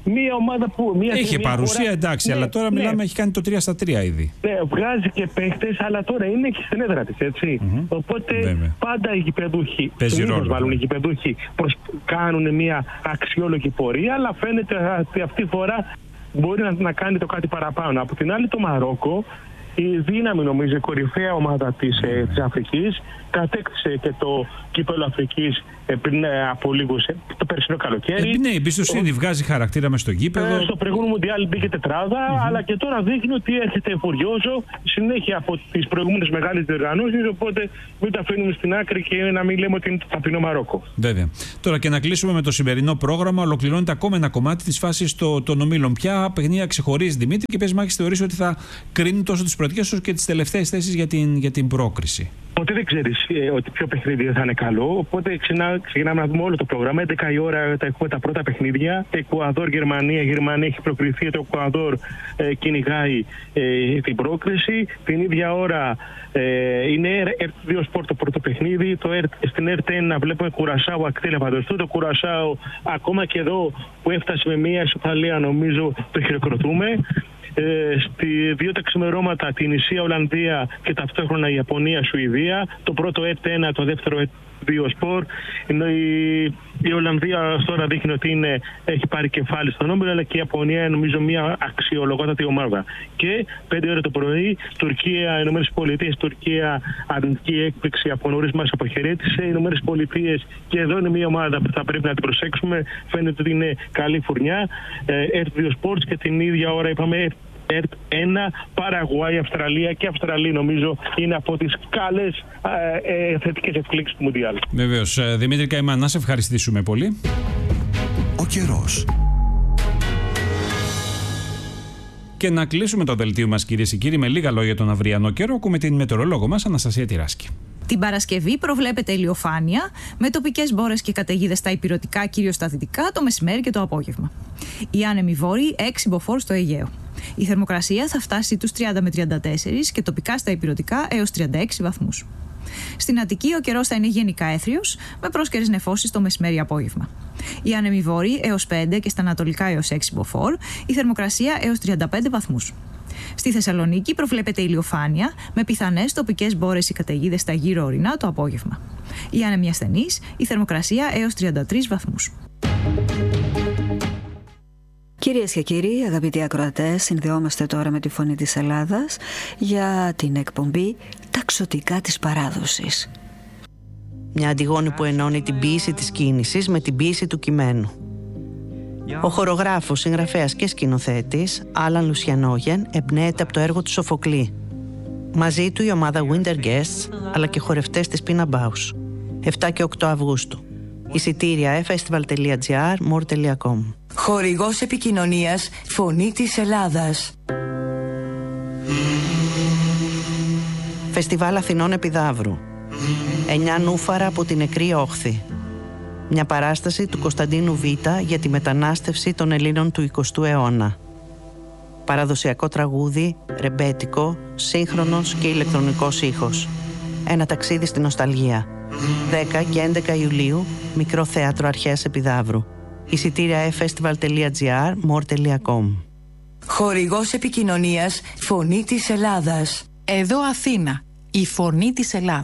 Μία ομάδα που. Είχε παρουσία, χώρα, εντάξει, αλλά τώρα μιλάμε, έχει κάνει το 3-3 ήδη. Ναι, βγάζει και παίχτες, αλλά τώρα είναι και στην έδρα της, έτσι. Οπότε πάντα οι γηπεδούχοι, οι γηπεδούχοι κάνουν μια αξιόλογη πορεία, αλλά φαίνεται ότι αυτή τη φορά μπορεί να κάνει το κάτι παραπάνω. Από την άλλη, το Μαρόκο, η δύναμη, νομίζω, η κορυφαία ομάδα της Αφρικής, κατέκτησε και το κύπελλο Αφρικής πριν από λίγο, το περσινό καλοκαίρι. Ναι, η εμπιστοσύνη βγάζει χαρακτήρα μες στο γήπεδο. Στο προηγούμενο Μουντιάλ μπήκε τετράδα, αλλά και τώρα δείχνει ότι έρχεται φουριόζο συνέχεια από τις προηγούμενες μεγάλες διοργανώσεις. Οπότε μην τα αφήνουμε στην άκρη και να μην λέμε ότι είναι το ταπεινό Μαρόκο. Βέβαια. Τώρα και να κλείσουμε με το σημερινό πρόγραμμα. Ολοκληρώνεται ακόμα ένα κομμάτι της φάσης των ομίλων. Ποια παιχνίδια ξεχωρίζει, Δημήτρη, και ποιες μάχες θεωρείς ότι θα κρίνουν τόσο τις πρωτιές όσο και τις τελευταίες θέσεις για την πρόκριση? Ποτέ δεν ξέρεις ότι ποιο παιχνίδι θα είναι καλό. Οπότε ξεκινάμε να δούμε όλο το πρόγραμμα. 11 η ώρα θα έχουμε τα πρώτα παιχνίδια. Εκουαδόρ-Γερμανία. Η Γερμανία έχει προκριθεί. Το Εκουαδόρ κυνηγάει την πρόκριση. Την ίδια ώρα είναι R2 Sport το πρώτο παιχνίδι. Στην R1 βλέπουμε Κουρασάου Ακτήλα Παντοστού. Το Κουρασάου ακόμα και εδώ που έφτασε με μια ισοπαλία, νομίζω το χειροκροτούμε. Στη 2 τα ξημερώματα την Ισία Ολλανδία και ταυτόχρονα η Ιαπωνία Σουηδία. Το πρώτο R1, το δεύτερο R2 Sport. Η Ολλανδία τώρα δείχνει ότι έχει πάρει κεφάλι στον όμιλο, αλλά και η Ιαπωνία νομίζω μια αξιολογότατη ομάδα. Και 5 ώρα το πρωί, Τουρκία, Ηνωμένες Πολιτείες, Τουρκία, αρνητική έκπληξη από νωρίς μας αποχαιρέτησε. Οι Ηνωμένες Πολιτείες, και εδώ είναι μια ομάδα που θα πρέπει να την προσέξουμε. Φαίνεται ότι είναι καλή φουρνιά. R2 Sports και την ίδια ώρα είπαμε R1, Παραγουάη, Αυστραλία, και Αυστραλία νομίζω είναι από τις καλές θετικές εκπλήξεις του Μουντιάλ. Βεβαίως. Δημήτρη Καημάν, να σε ευχαριστήσουμε πολύ. Ο καιρός. Και να κλείσουμε το δελτίο μας, κυρίες και κύριοι, με λίγα λόγια τον αυριανό καιρό. Ακούμε την μετεωρολόγο μας, Αναστασία Τυράσκη. Την Παρασκευή προβλέπεται ηλιοφάνεια με τοπικές μπόρες και καταιγίδες στα ηπειρωτικά, κυρίως στα δυτικά, το μεσημέρι και το απόγευμα. Οι άνεμοι βόρειοι 6 μποφόρ στο Αιγαίο. Η θερμοκρασία θα φτάσει τους 30 με 34 και τοπικά στα ηπειρωτικά έως 36 βαθμούς. Στην Αττική ο καιρός θα είναι γενικά έθριος, με πρόσκαιρες νεφώσεις το μεσημέρι-απόγευμα. Οι άνεμοι βόρειοι έως 5 και στα ανατολικά έως 6 μποφόρ, η θερμοκρασία έως 35 βαθμούς. Στη Θεσσαλονίκη προβλέπεται ηλιοφάνεια με πιθανές τοπικές μπόρες ή καταιγίδες στα γύρω ορεινά το απόγευμα. Οι άνεμοι ασθενείς, η θερμοκρασία έως 33 βαθμούς. Κυρίες και κύριοι, αγαπητοί ακροατές, συνδεόμαστε τώρα με τη Φωνή της Ελλάδας για την εκπομπή «Ταξωτικά της παράδοσης». Μια Αντιγόνη που ενώνει την ποίηση της κίνησης με την ποίηση του κειμένου. Ο χορογράφος, συγγραφέας και σκηνοθέτης Άλαν Λουσιανόγεν εμπνέεται από το έργο του Σοφοκλή. Μαζί του η ομάδα Winter Guests, αλλά και χορευτές της Pina Bausch. 7 και 8 Αυγούστου. Εισιτήρια festival.gr, more.com. Χορηγός επικοινωνίας Φωνή της Ελλάδας. Φεστιβάλ Αθηνών Επιδαύρου. 9 νούφαρα από την νεκρή όχθη. Μια παράσταση του Κωνσταντίνου Β για τη μετανάστευση των Ελλήνων του 20ου αιώνα. Παραδοσιακό τραγούδι, ρεμπέτικο, σύγχρονος και ηλεκτρονικός ήχος. Ένα ταξίδι στην νοσταλγία. 10 και 11 Ιουλίου, Μικρό Θέατρο Αρχαίας Επιδαύρου. Εισιτήρια festival.gr, more.com. Χορηγός επικοινωνίας Φωνή της Ελλάδας. Εδώ Αθήνα, η Φωνή της Ελλάδας.